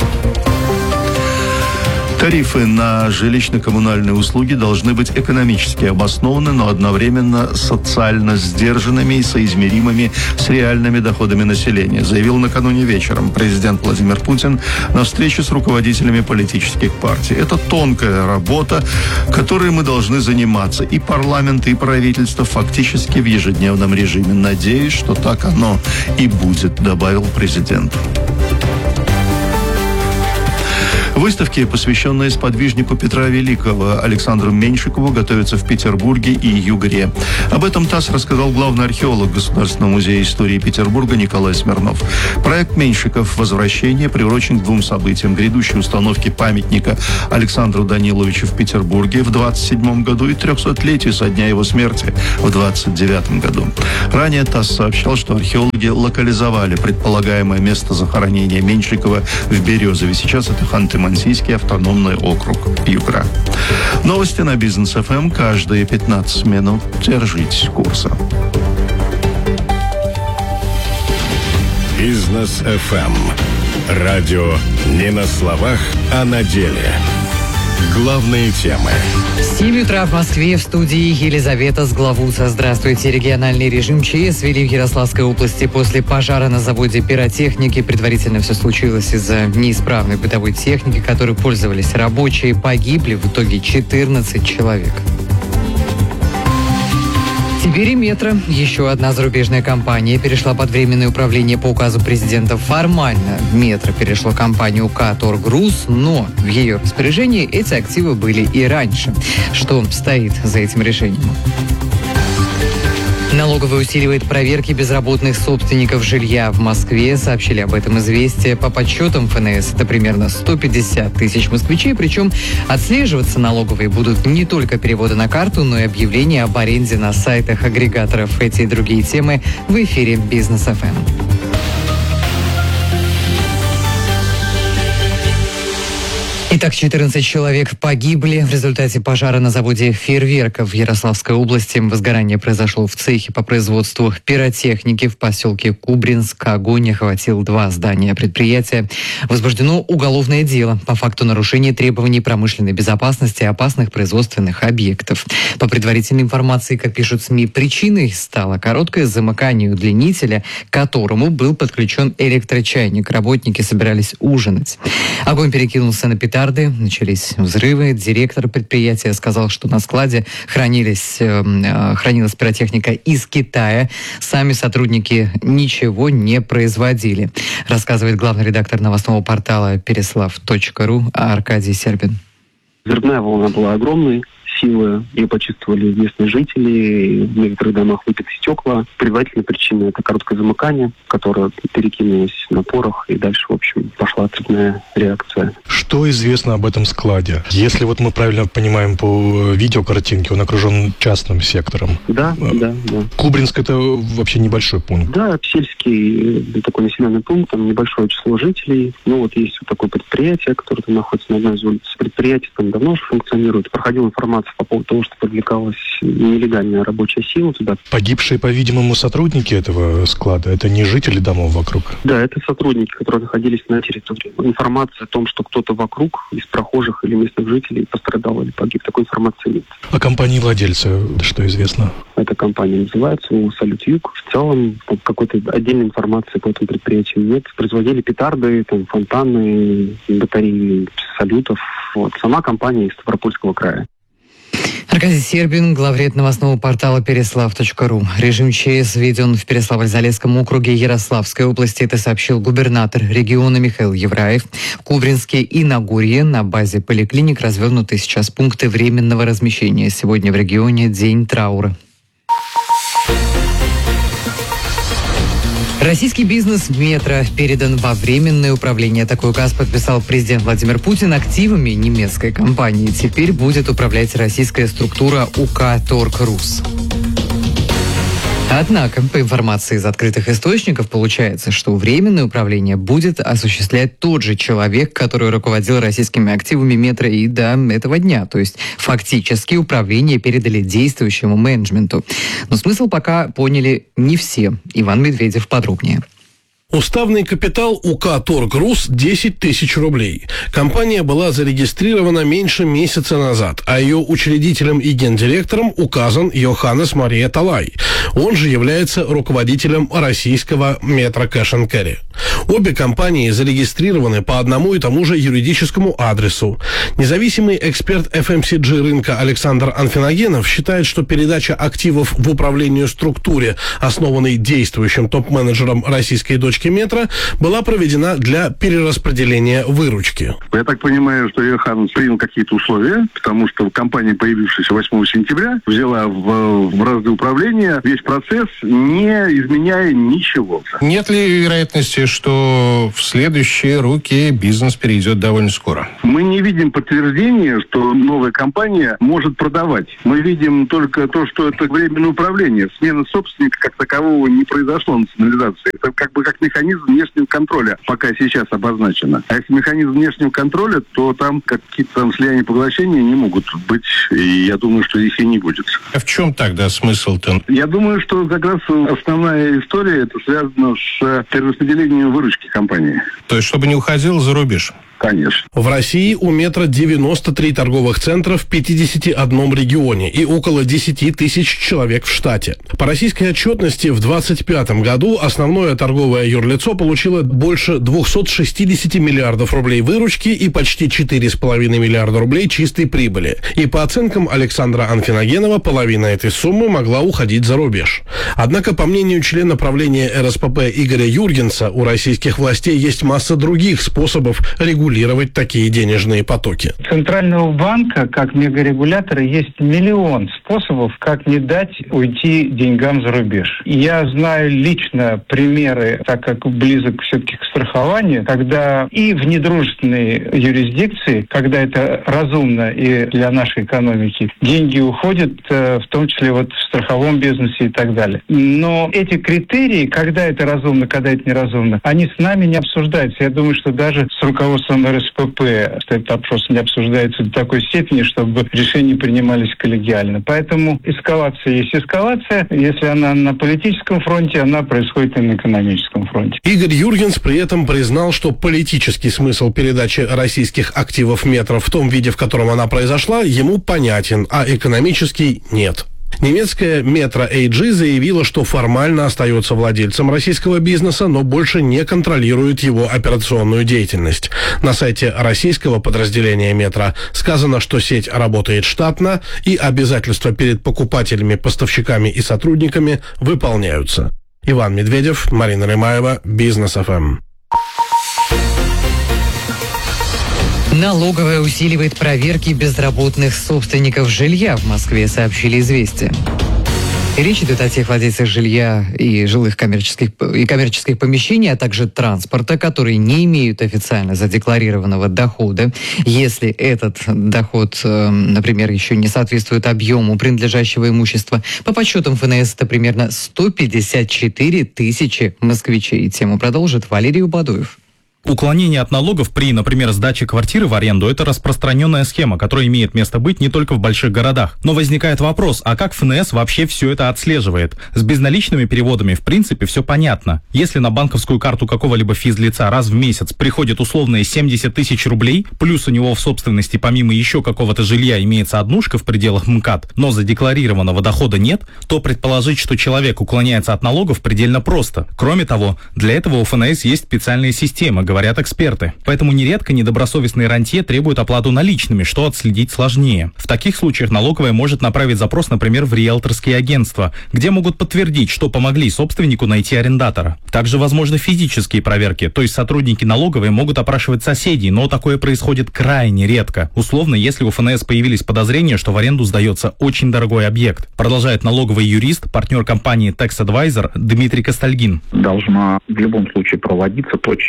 U: Тарифы на жилищно-коммунальные услуги должны быть экономически обоснованы, но одновременно социально сдержанными и соизмеримыми с реальными доходами населения, заявил накануне вечером президент Владимир Путин на встрече с руководителями политических партий. Это тонкая работа, которой мы должны заниматься, и парламент, и правительство, фактически в ежедневном режиме. Надеюсь, что так оно и будет, добавил президент. Выставки, посвященные сподвижнику Петра Великого Александру Меньшикову, готовятся в Петербурге и Югре. Об этом ТАСС рассказал главный археолог Государственного музея истории Петербурга Николай Смирнов. Проект «Меньшиков. Возвращение» приурочен к двум событиям: грядущей установке памятника Александру Даниловичу в Петербурге в двадцать седьмом году и трехсотлетию со дня его смерти в двадцать девятом году. Ранее ТАСС сообщал, что археологи локализовали предполагаемое место захоронения Меньшикова в Березове. Сейчас это Ханты-Мансийский Мансийский автономный округ Югра. Новости на Бизнес эф эм каждые пятнадцать минут. Держитесь курса.
E: Бизнес эф эм. Радио не на словах, а на деле. Главные темы.
D: семь утра в Москве, в студии Елизавета Сглавуца. Здравствуйте. Региональный режим ЧС ввели в Ярославской области после пожара на заводе пиротехники. Предварительно все случилось из-за неисправной бытовой техники, которой пользовались рабочие. Погибли в итоге четырнадцать человек. Теперь и «Метро». Еще одна зарубежная компания перешла под временное управление по указу президента. Формально «Метро» перешло компанию УК «Торгрусс», но в ее распоряжении эти активы были и раньше. Что стоит за этим решением? Налоговая усиливает проверки безработных собственников жилья в Москве. Сообщили об этом «Известия». По подсчетам эф эн эс это примерно сто пятьдесят тысяч москвичей. Причем отслеживаться налоговые будут не только переводы на карту, но и объявления об аренде на сайтах агрегаторов. Эти и другие темы в эфире «Бизнес эф эм». Итак, четырнадцать человек погибли в результате пожара на заводе фейерверков в Ярославской области. Возгорание произошло в цехе по производству пиротехники в поселке Кубринск. Огонь охватил два здания предприятия. Возбуждено уголовное дело по факту нарушения требований промышленной безопасности и опасных производственных объектов. По предварительной информации, как пишут СМИ, причиной стало короткое замыкание удлинителя, к которому был подключен электрочайник. Работники собирались ужинать. Огонь перекинулся на петарды. Начались взрывы. Директор предприятия сказал, что на складе хранились, э, хранилась пиротехника из Китая. Сами сотрудники ничего не производили. Рассказывает главный редактор новостного портала переслав точка ру Аркадий Сербин.
A: Взрывная волна была огромной силы. Ее почувствовали местные жители. В некоторых домах выбиты стекла. Предварительная причина – это короткое замыкание, которое перекинулось на порох. И дальше, в общем, пошла цепная реакция.
V: Что известно об этом складе? Если вот мы правильно понимаем по видеокартинке, он окружен частным сектором.
A: Да, да, да.
V: Кубринск – это вообще небольшой пункт.
A: Да, сельский такой населенный пункт, там небольшое число жителей. Ну вот есть вот такое предприятие, которое там находится на одной из улиц. Предприятие там давно уже функционирует. Проходила информация по поводу того, что привлекалась нелегальная рабочая сила туда.
V: Погибшие, по-видимому, сотрудники этого склада, это не жители домов вокруг?
A: Да, это сотрудники, которые находились на территории. Информация о том, что кто-то вокруг из прохожих или местных жителей пострадал или погиб, такой информации нет.
V: О компании владельца что известно?
A: Эта компания называется «Салют Юг». В целом какой-то отдельной информации по этому предприятию нет. Производили петарды, там, фонтаны, батареи салютов. Вот. Сама компания из Ставропольского края.
D: Аркадий Сербин, главред новостного портала переслав точка ру. Режим ЧС введен в Переславль-Залесском округе Ярославской области. Это сообщил губернатор региона Михаил Евраев. В Кубринске и Нагорье на базе поликлиник развернуты сейчас пункты временного размещения. Сегодня в регионе день траура. Российский бизнес «Метро» передан во временное управление. Такой указ подписал президент Владимир Путин. Активами немецкой компании теперь будет управлять российская структура УК «Торгрусс».
C: Однако, по информации из открытых источников, получается, что временное управление будет осуществлять тот же человек, который руководил российскими активами метро и до этого дня. То есть, фактически, управление передали действующему менеджменту. Но смысл пока поняли не все. Иван Медведев подробнее.
F: Уставный капитал УК «Торгрус» десять тысяч рублей. Компания была зарегистрирована меньше месяца назад, а ее учредителем и гендиректором указан Йоханнес Мария Талай. Он же является руководителем российского метро Cash and Carry. Обе компании зарегистрированы по одному и тому же юридическому адресу. Независимый эксперт эф эм си джи рынка Александр Анфиногенов считает, что передача активов в управлению структуре, основанной действующим топ-менеджером российской дочки метро, была проведена для перераспределения выручки.
W: Я так понимаю, что Йоханнес принял какие-то условия, потому что компания, появившаяся восьмого сентября, взяла в, в разды управления весь процесс, не изменяя ничего.
X: Нет ли вероятности, что в следующие руки бизнес перейдет довольно скоро?
W: Мы не видим подтверждения, что новая компания может продавать. Мы видим только то, что это временное управление. Смена собственника как такового не произошло, национализации. Это как бы как механизм внешнего контроля пока сейчас обозначено. А если механизм внешнего контроля, то там какие-то там слияния, поглощения не могут быть. И я думаю, что их и не будет.
X: А в чем тогда смысл-то?
W: Я думаю, что как раз основная история это связана с перераспределением выручки компании.
X: То есть, чтобы не уходил за рубеж?
W: Конечно.
F: В России у метро девяносто три торговых центра в пятидесяти одном регионе и около десять тысяч человек в штате. По российской отчетности в двадцать пятом году основное торговое юрлицо получило больше двухсот шестидесяти миллиардов рублей выручки и почти четыре с половиной миллиарда рублей чистой прибыли. И по оценкам Александра Анфиногенова, половина этой суммы могла уходить за рубеж. Однако, по мнению члена правления эр эс пэ пэ Игоря Юргенса, у российских властей есть масса других способов регулировать такие денежные потоки.
Y: Центрального банка, как мегарегулятора, есть миллион способов, как не дать уйти деньгам за рубеж. Я знаю лично примеры, так как близок все-таки к страхованию, когда и в недружественной юрисдикции, когда это разумно и для нашей экономики, деньги уходят, в том числе вот в страховом бизнесе и так далее. Но эти критерии, когда это разумно, когда это неразумно, они с нами не обсуждаются. Я думаю, что даже с руководством эр эс пэ пэ этот вопрос не обсуждается до такой степени, чтобы решения принимались коллегиально. Поэтому эскалация есть эскалация. Если она на политическом фронте, она происходит и на экономическом фронте.
F: Игорь Юргенс при этом признал, что политический смысл передачи российских активов метро в том виде, в котором она произошла, ему понятен, а экономический нет. Немецкая Metro эй джи заявила, что формально остается владельцем российского бизнеса, но больше не контролирует его операционную деятельность. На сайте российского подразделения Метро сказано, что сеть работает штатно и обязательства перед покупателями, поставщиками и сотрудниками выполняются. Иван Медведев, Марина Рымаева, Бизнес эф эм.
C: Налоговая усиливает проверки безработных собственников жилья в Москве, сообщили «Известия». Речь идет о тех владельцах жилья и жилых коммерческих, и коммерческих помещений, а также транспорта, которые не имеют официально задекларированного дохода. Если этот доход, например, еще не соответствует объему принадлежащего имущества, по подсчетам эф эн эс это примерно сто пятьдесят четыре тысячи москвичей. Тему продолжит Валерий Убадуев.
J: Уклонение от налогов при, например, сдаче квартиры в аренду – это распространенная схема, которая имеет место быть не только в больших городах. Но возникает вопрос, а как эф эн эс вообще все это отслеживает? С безналичными переводами, в принципе, все понятно. Если на банковскую карту какого-либо физлица раз в месяц приходит условные семьдесят тысяч рублей, плюс у него в собственности помимо еще какого-то жилья имеется однушка в пределах МКАД, но задекларированного дохода нет, то предположить, что человек уклоняется от налогов, предельно просто. Кроме того, для этого у эф эн эс есть специальная система, говорят эксперты. Поэтому нередко недобросовестные рантье требуют оплату наличными, что отследить сложнее. В таких случаях налоговая может направить запрос, например, в риэлторские агентства, где могут подтвердить, что помогли собственнику найти арендатора. Также возможны физические проверки, то есть сотрудники налоговой могут опрашивать соседей, но такое происходит крайне редко. Условно, если у эф эн эс появились подозрения, что в аренду сдается очень дорогой объект. Продолжает налоговый юрист, партнер компании Tax Advisor Дмитрий Костальгин.
Z: Должна в любом случае проводиться точечно, да,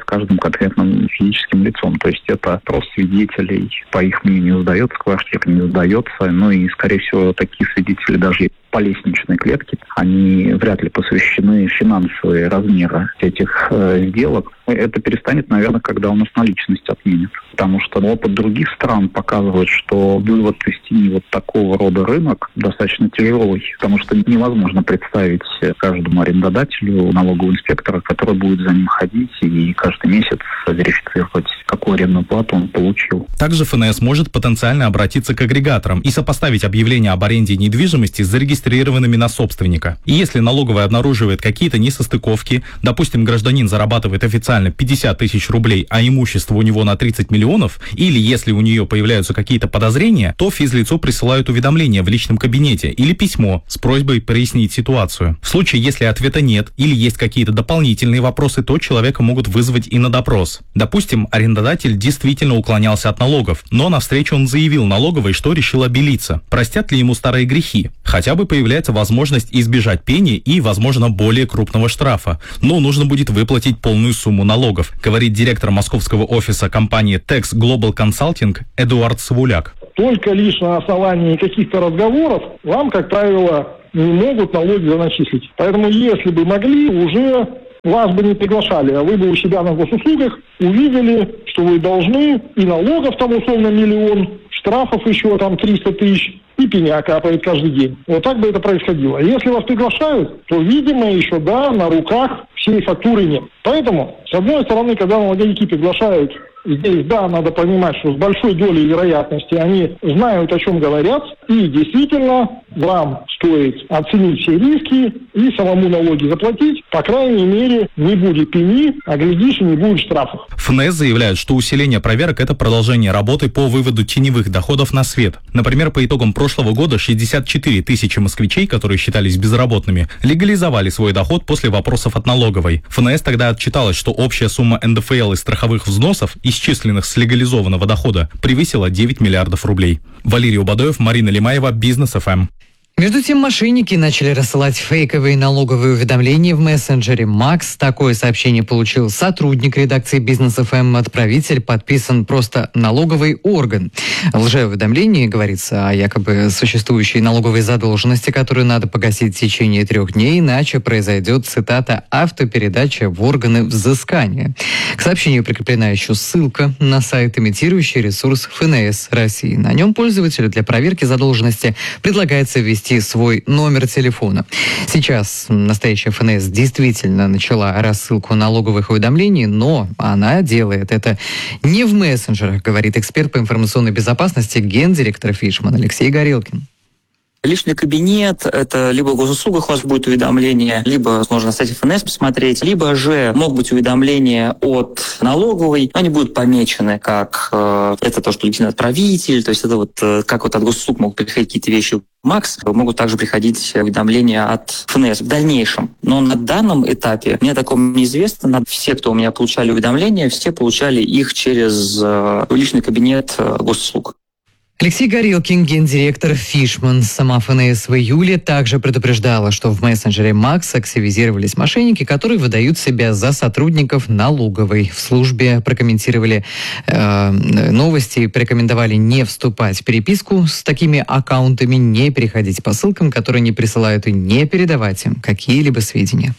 G: каждым конкретным физическим лицом. То есть это просто свидетелей, по их мнению, сдается квартира, не сдается. Ну и, скорее всего, такие свидетели даже по лестничной клетке, они вряд ли посвящены финансовые размеры этих э, сделок. Это перестанет, наверное, когда у нас наличность отменят. Потому что опыт других стран показывает, что вывод из тени вот такого рода рынок достаточно тяжелый. Потому что невозможно представить каждому арендодателю налогового инспектора, который будет за ним ходить и каждый месяц верифицировать, какую арендную плату он получил.
J: Также ФНС может потенциально обратиться к агрегаторам и сопоставить объявление об аренде недвижимости с зарегистрированными на собственника. И если налоговая обнаруживает какие-то несостыковки, допустим, гражданин зарабатывает официально пятьдесят тысяч рублей, а имущество у него на тридцать миллионов, или если у нее появляются какие-то подозрения, то физлицу присылают уведомление в личном кабинете или письмо с просьбой прояснить ситуацию. В случае, если ответа нет или есть какие-то дополнительные вопросы, то человека могут вызвать и на допрос. Допустим, арендодатель действительно уклонялся от налогов, но навстречу он заявил налоговой, что решил обелиться. Простят ли ему старые грехи? Хотя бы появляется возможность избежать пени и, возможно, более крупного штрафа. Но нужно будет выплатить полную сумму налогов, говорит директор московского офиса компании Tex Global Consulting Эдуард Савуляк.
H: Только лишь на основании каких-то разговоров вам, как правило, не могут налоги заначислить. Поэтому, если бы могли, уже вас бы не приглашали, а вы бы у себя на госуслугах увидели, что вы должны, и налогов там условно миллион, штрафов еще там триста тысяч, и пеня капает каждый день. Вот так бы это происходило. Если вас приглашают, то, видимо, еще, да, на руках всей фактуры нет. Поэтому, с одной стороны, когда налоговики приглашают, здесь, да, надо понимать, что с большой долей вероятности они знают, о чем говорят, и действительно вам стоит оценить все риски и самому налоги заплатить. По крайней мере, не будет пени, а глядишь, и не будет штрафов.
J: ФНС заявляет, что усиление проверок – это продолжение работы по выводу теневых доходов на свет. Например, по итогам прошлого года шестьдесят четыре тысячи москвичей, которые считались безработными, легализовали свой доход после вопросов от налоговой. ФНС тогда отчиталась, что общая сумма эн дэ эф эл и страховых взносов, исчисленных с легализованного дохода, превысила девять миллиардов рублей. Валерий Убадоев, Марина Лимаева, Бизнес эф эм.
C: Между тем, мошенники начали рассылать фейковые налоговые уведомления в мессенджере Макс. Такое сообщение получил сотрудник редакции Бизнес эф эм. Отправитель подписан просто «налоговый орган». В лжеуведомлении говорится о якобы существующей налоговой задолженности, которую надо погасить в течение трех дней, иначе произойдет, цитата, «автопередача в органы взыскания». К сообщению прикреплена еще ссылка на сайт, имитирующий ресурс эф эн эс России. На нем пользователю для проверки задолженности предлагается ввести свой номер телефона. Сейчас настоящая эф эн эс действительно начала рассылку налоговых уведомлений, но она делает это не в мессенджерах, говорит эксперт по информационной безопасности, гендиректор Фишман Алексей Горелкин.
I: Личный кабинет, это либо в госуслугах у вас будет уведомление, либо можно на сайте эф эн эс посмотреть, либо же могут быть уведомления от налоговой, но они будут помечены как э, это то, что личный отправитель, то есть это вот э, как вот от госуслуг могут приходить какие-то вещи Макс, могут также приходить уведомления от эф эн эс в дальнейшем. Но на данном этапе мне такого неизвестно. Все, кто у меня получали уведомления, все получали их через э, личный кабинет э, госуслуг.
C: Алексей Горелкин, гендиректор Фишман. Сама эф эн эс в июле также предупреждала, что в мессенджере Макс активизировались мошенники, которые выдают себя за сотрудников налоговой. В службе прокомментировали э, новости и порекомендовали не вступать в переписку с такими аккаунтами, не переходить по ссылкам, которые не присылают, и не передавать им какие-либо сведения.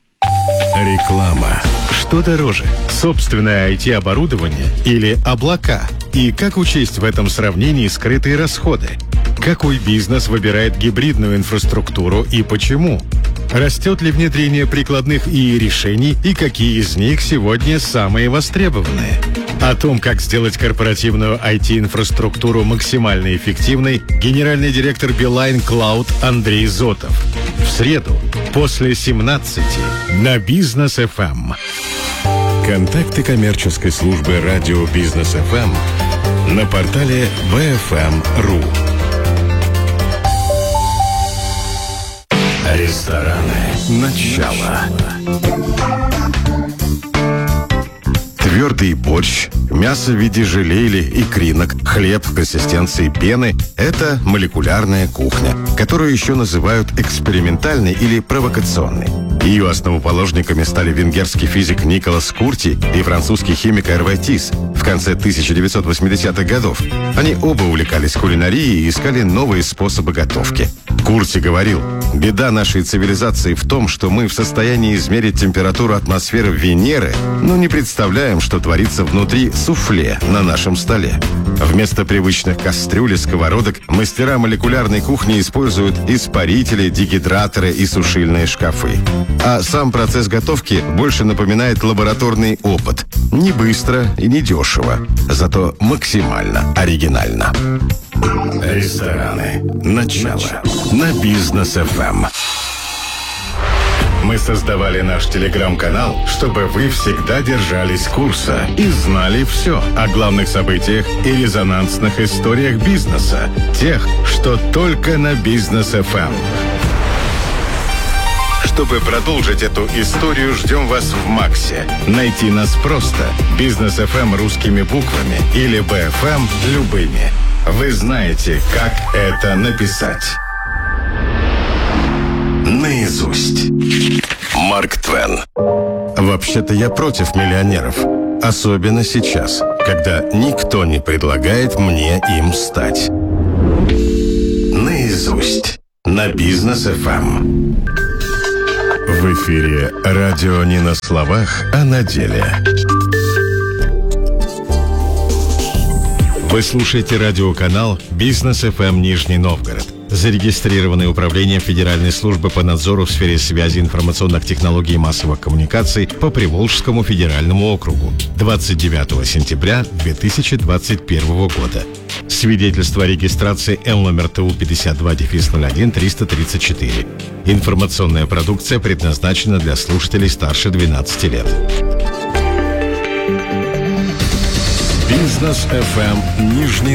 N: Реклама. Что дороже? Собственное ай ти-оборудование или облака? И как учесть в этом сравнении скрытые расходы? Какой бизнес выбирает гибридную инфраструктуру и почему? Растет ли внедрение прикладных ИИ решений и какие из них сегодня самые востребованные? О том, как сделать корпоративную ай ти-инфраструктуру максимально эффективной, генеральный директор Билайн Клауд Андрей Зотов. В среду после семнадцати на Бизнес эф эм. Контакты коммерческой службы радио Бизнес эф эм на портале ви эф эм точка ру. Рестораны. Начало. Твердый борщ, мясо.
B: Мясо в виде желе или икринок, хлеб в консистенции пены – это молекулярная кухня, которую еще называют экспериментальной или провокационной. Ее основоположниками стали венгерский физик Николас Курти и французский химик Эрве Тис в конце тысяча девятьсот восьмидесятых годов. Они оба увлекались кулинарией и искали новые способы готовки. Курти говорил: «Беда нашей цивилизации в том, что мы в состоянии измерить температуру атмосферы Венеры, но не представляем, что творится внутри суфле на нашем столе». Вместо привычных кастрюль и сковородок мастера молекулярной кухни используют испарители, дегидраторы и сушильные шкафы. А сам процесс готовки больше напоминает лабораторный опыт. Не быстро и не дешево, зато максимально оригинально. Рестораны. Начало. На Бизнес эф эм. Мы создавали наш телеграм-канал, чтобы вы всегда держались курса и знали все о главных событиях и резонансных историях бизнеса. Тех, что только на Бизнес эф эм. Чтобы продолжить эту историю, ждем вас в Максе. Найти нас просто. Бизнес эф эм русскими буквами или би эф эм любыми. Вы знаете, как это написать. Наизусть. Марк Твен. Вообще-то я против миллионеров. Особенно сейчас, когда никто не предлагает мне им стать. Наизусть. На Бизнес эф эм. В эфире радио не на словах, а на деле. Вы слушаете радиоканал Бизнес эф эм Нижний Новгород, зарегистрированный Управлением Федеральной службы по надзору в сфере связи, информационных технологий и массовых коммуникаций по Приволжскому федеральному округу двадцать девятого сентября две тысячи двадцать первого года. Свидетельство о регистрации Эл номер Т У пятьдесят два ноль один триста тридцать четыре. Информационная продукция предназначена для слушателей старше двенадцати лет. Бизнес эф эм Нижний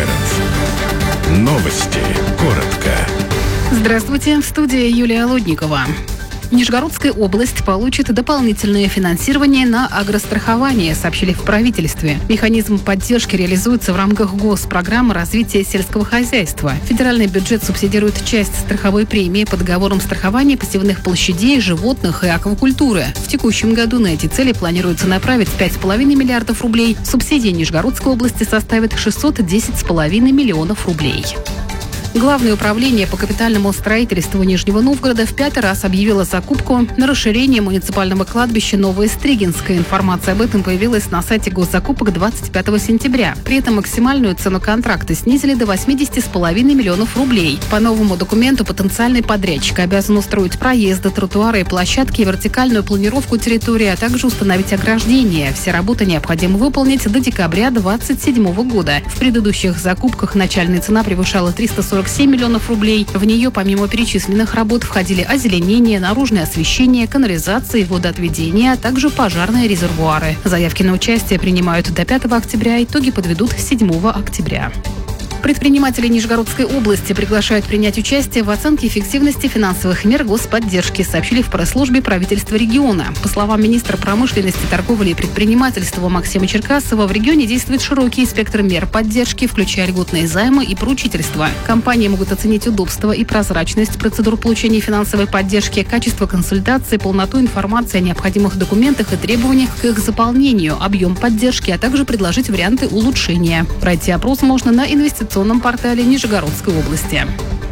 B: Новгород. Новости. Коротко.
K: Здравствуйте, в студии Юлия Лудникова. Нижегородская область получит дополнительное финансирование на агрострахование, сообщили в правительстве. Механизм поддержки реализуется в рамках госпрограммы развития сельского хозяйства. Федеральный бюджет субсидирует часть страховой премии по договорам страхования посевных площадей, животных и аквакультуры. В текущем году на эти цели планируется направить пять с половиной миллиардов рублей. Субсидия Нижегородской области составит шестьсот десять с половиной миллионов рублей. Главное управление по капитальному строительству Нижнего Новгорода в пятый раз объявило закупку на расширение муниципального кладбища Новое Стригинское. Информация об этом появилась на сайте госзакупок двадцать пятого сентября. При этом максимальную цену контракта снизили до восемьдесят с половиной миллионов рублей. По новому документу потенциальный подрядчик обязан устроить проезды, тротуары и площадки, вертикальную планировку территории, а также установить ограждение. Все работы необходимо выполнить до декабря две тысячи двадцать седьмого года. В предыдущих закупках начальная цена превышала триста сорок семь миллионов рублей. В нее, помимо перечисленных работ, входили озеленение, наружное освещение, канализация и водоотведение, а также пожарные резервуары. Заявки на участие принимают до пятого октября, итоги подведут седьмого октября. Предприниматели Нижегородской области приглашают принять участие в оценке эффективности финансовых мер господдержки, сообщили в пресс-службе правительства региона. По словам министра промышленности, торговли и предпринимательства Максима Черкасова, в регионе действует широкий спектр мер поддержки, включая льготные займы и поручительства. Компании могут оценить удобство и прозрачность процедур получения финансовой поддержки, качество консультации, полноту информации о необходимых документах и требованиях к их заполнению, объем поддержки, а также предложить варианты улучшения. Пройти опрос можно на инвестиционном портале Нижегородской области.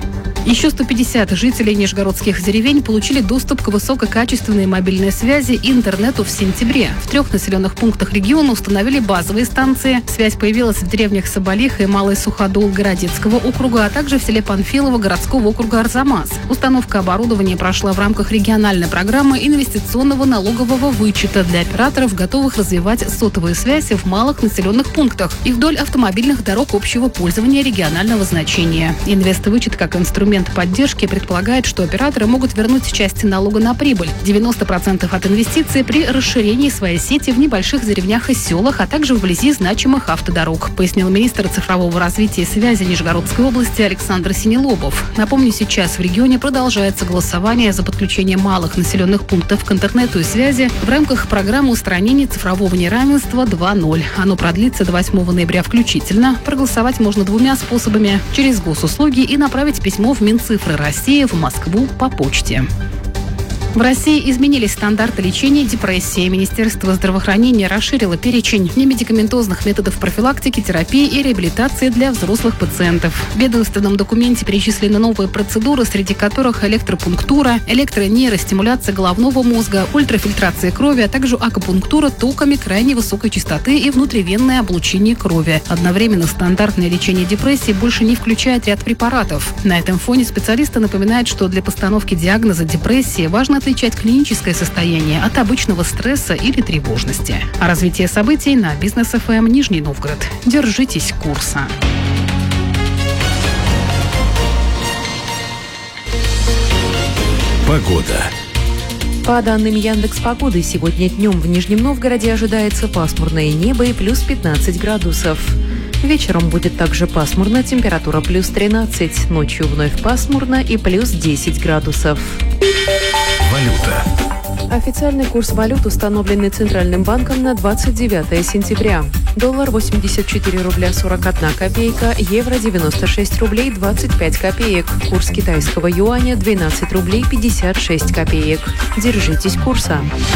K: Еще сто пятьдесят жителей нижегородских деревень получили доступ к высококачественной мобильной связи и интернету в сентябре. В трех населенных пунктах региона установили базовые станции. Связь появилась в деревнях Соболиха и Малый Суходол Городецкого округа, а также в селе Панфилово городского округа Арзамас. Установка оборудования прошла в рамках региональной программы инвестиционного налогового вычета для операторов, готовых развивать сотовую связь в малых населенных пунктах и вдоль автомобильных дорог общего пользования регионального значения. Инвест-вычет как инструмент Инструмент поддержки предполагает, что операторы могут вернуть часть налога на прибыль, девяносто процентов от инвестиций при расширении своей сети в небольших деревнях и селах, а также вблизи значимых автодорог, пояснил министр цифрового развития и связи Нижегородской области Александр Синелобов. Напомню, сейчас в регионе продолжается голосование за подключение малых населенных пунктов к интернету и связи в рамках программы устранения цифрового неравенства два ноль. Оно продлится до восьмого ноября включительно. Проголосовать можно двумя способами – через госуслуги и направить письмо в Минцифры России в Москву по почте. В России изменились стандарты лечения депрессии. Министерство здравоохранения расширило перечень немедикаментозных методов профилактики, терапии и реабилитации для взрослых пациентов. В ведомственном документе перечислены новые процедуры, среди которых электропунктура, электронейростимуляция головного мозга, ультрафильтрация крови, а также акупунктура токами крайне высокой частоты и внутривенное облучение крови. Одновременно стандартное лечение депрессии больше не включает ряд препаратов. На этом фоне специалисты напоминают, что для постановки диагноза депрессии важно отличать клиническое состояние от обычного стресса или тревожности. А развитие событий на Бизнес эф эм Нижний Новгород. Держитесь курса.
N: Погода.
L: По данным Яндекс.Погоды, сегодня днем в Нижнем Новгороде ожидается пасмурное небо и плюс пятнадцать градусов. Вечером будет также пасмурно, температура плюс тринадцать, ночью вновь пасмурно и плюс десять градусов.
N: Валюта.
L: Официальный курс валют, установленный Центральным банком на двадцать девятое сентября. Доллар восемьдесят четыре рубля сорок одна копейка, евро девяносто шесть рублей двадцать пять копеек. Курс китайского юаня двенадцать рублей пятьдесят шесть копеек. Держитесь курса.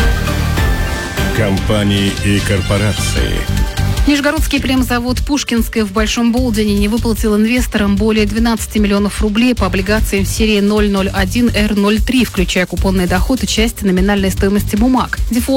N: Компании и корпорации.
K: Нижегородский племзавод «Пушкинское» в Большом Болдине не выплатил инвесторам более двенадцать миллионов рублей по облигациям серии ноль ноль один эр ноль три, включая купонный доход и часть номинальной стоимости бумаг. Дефолт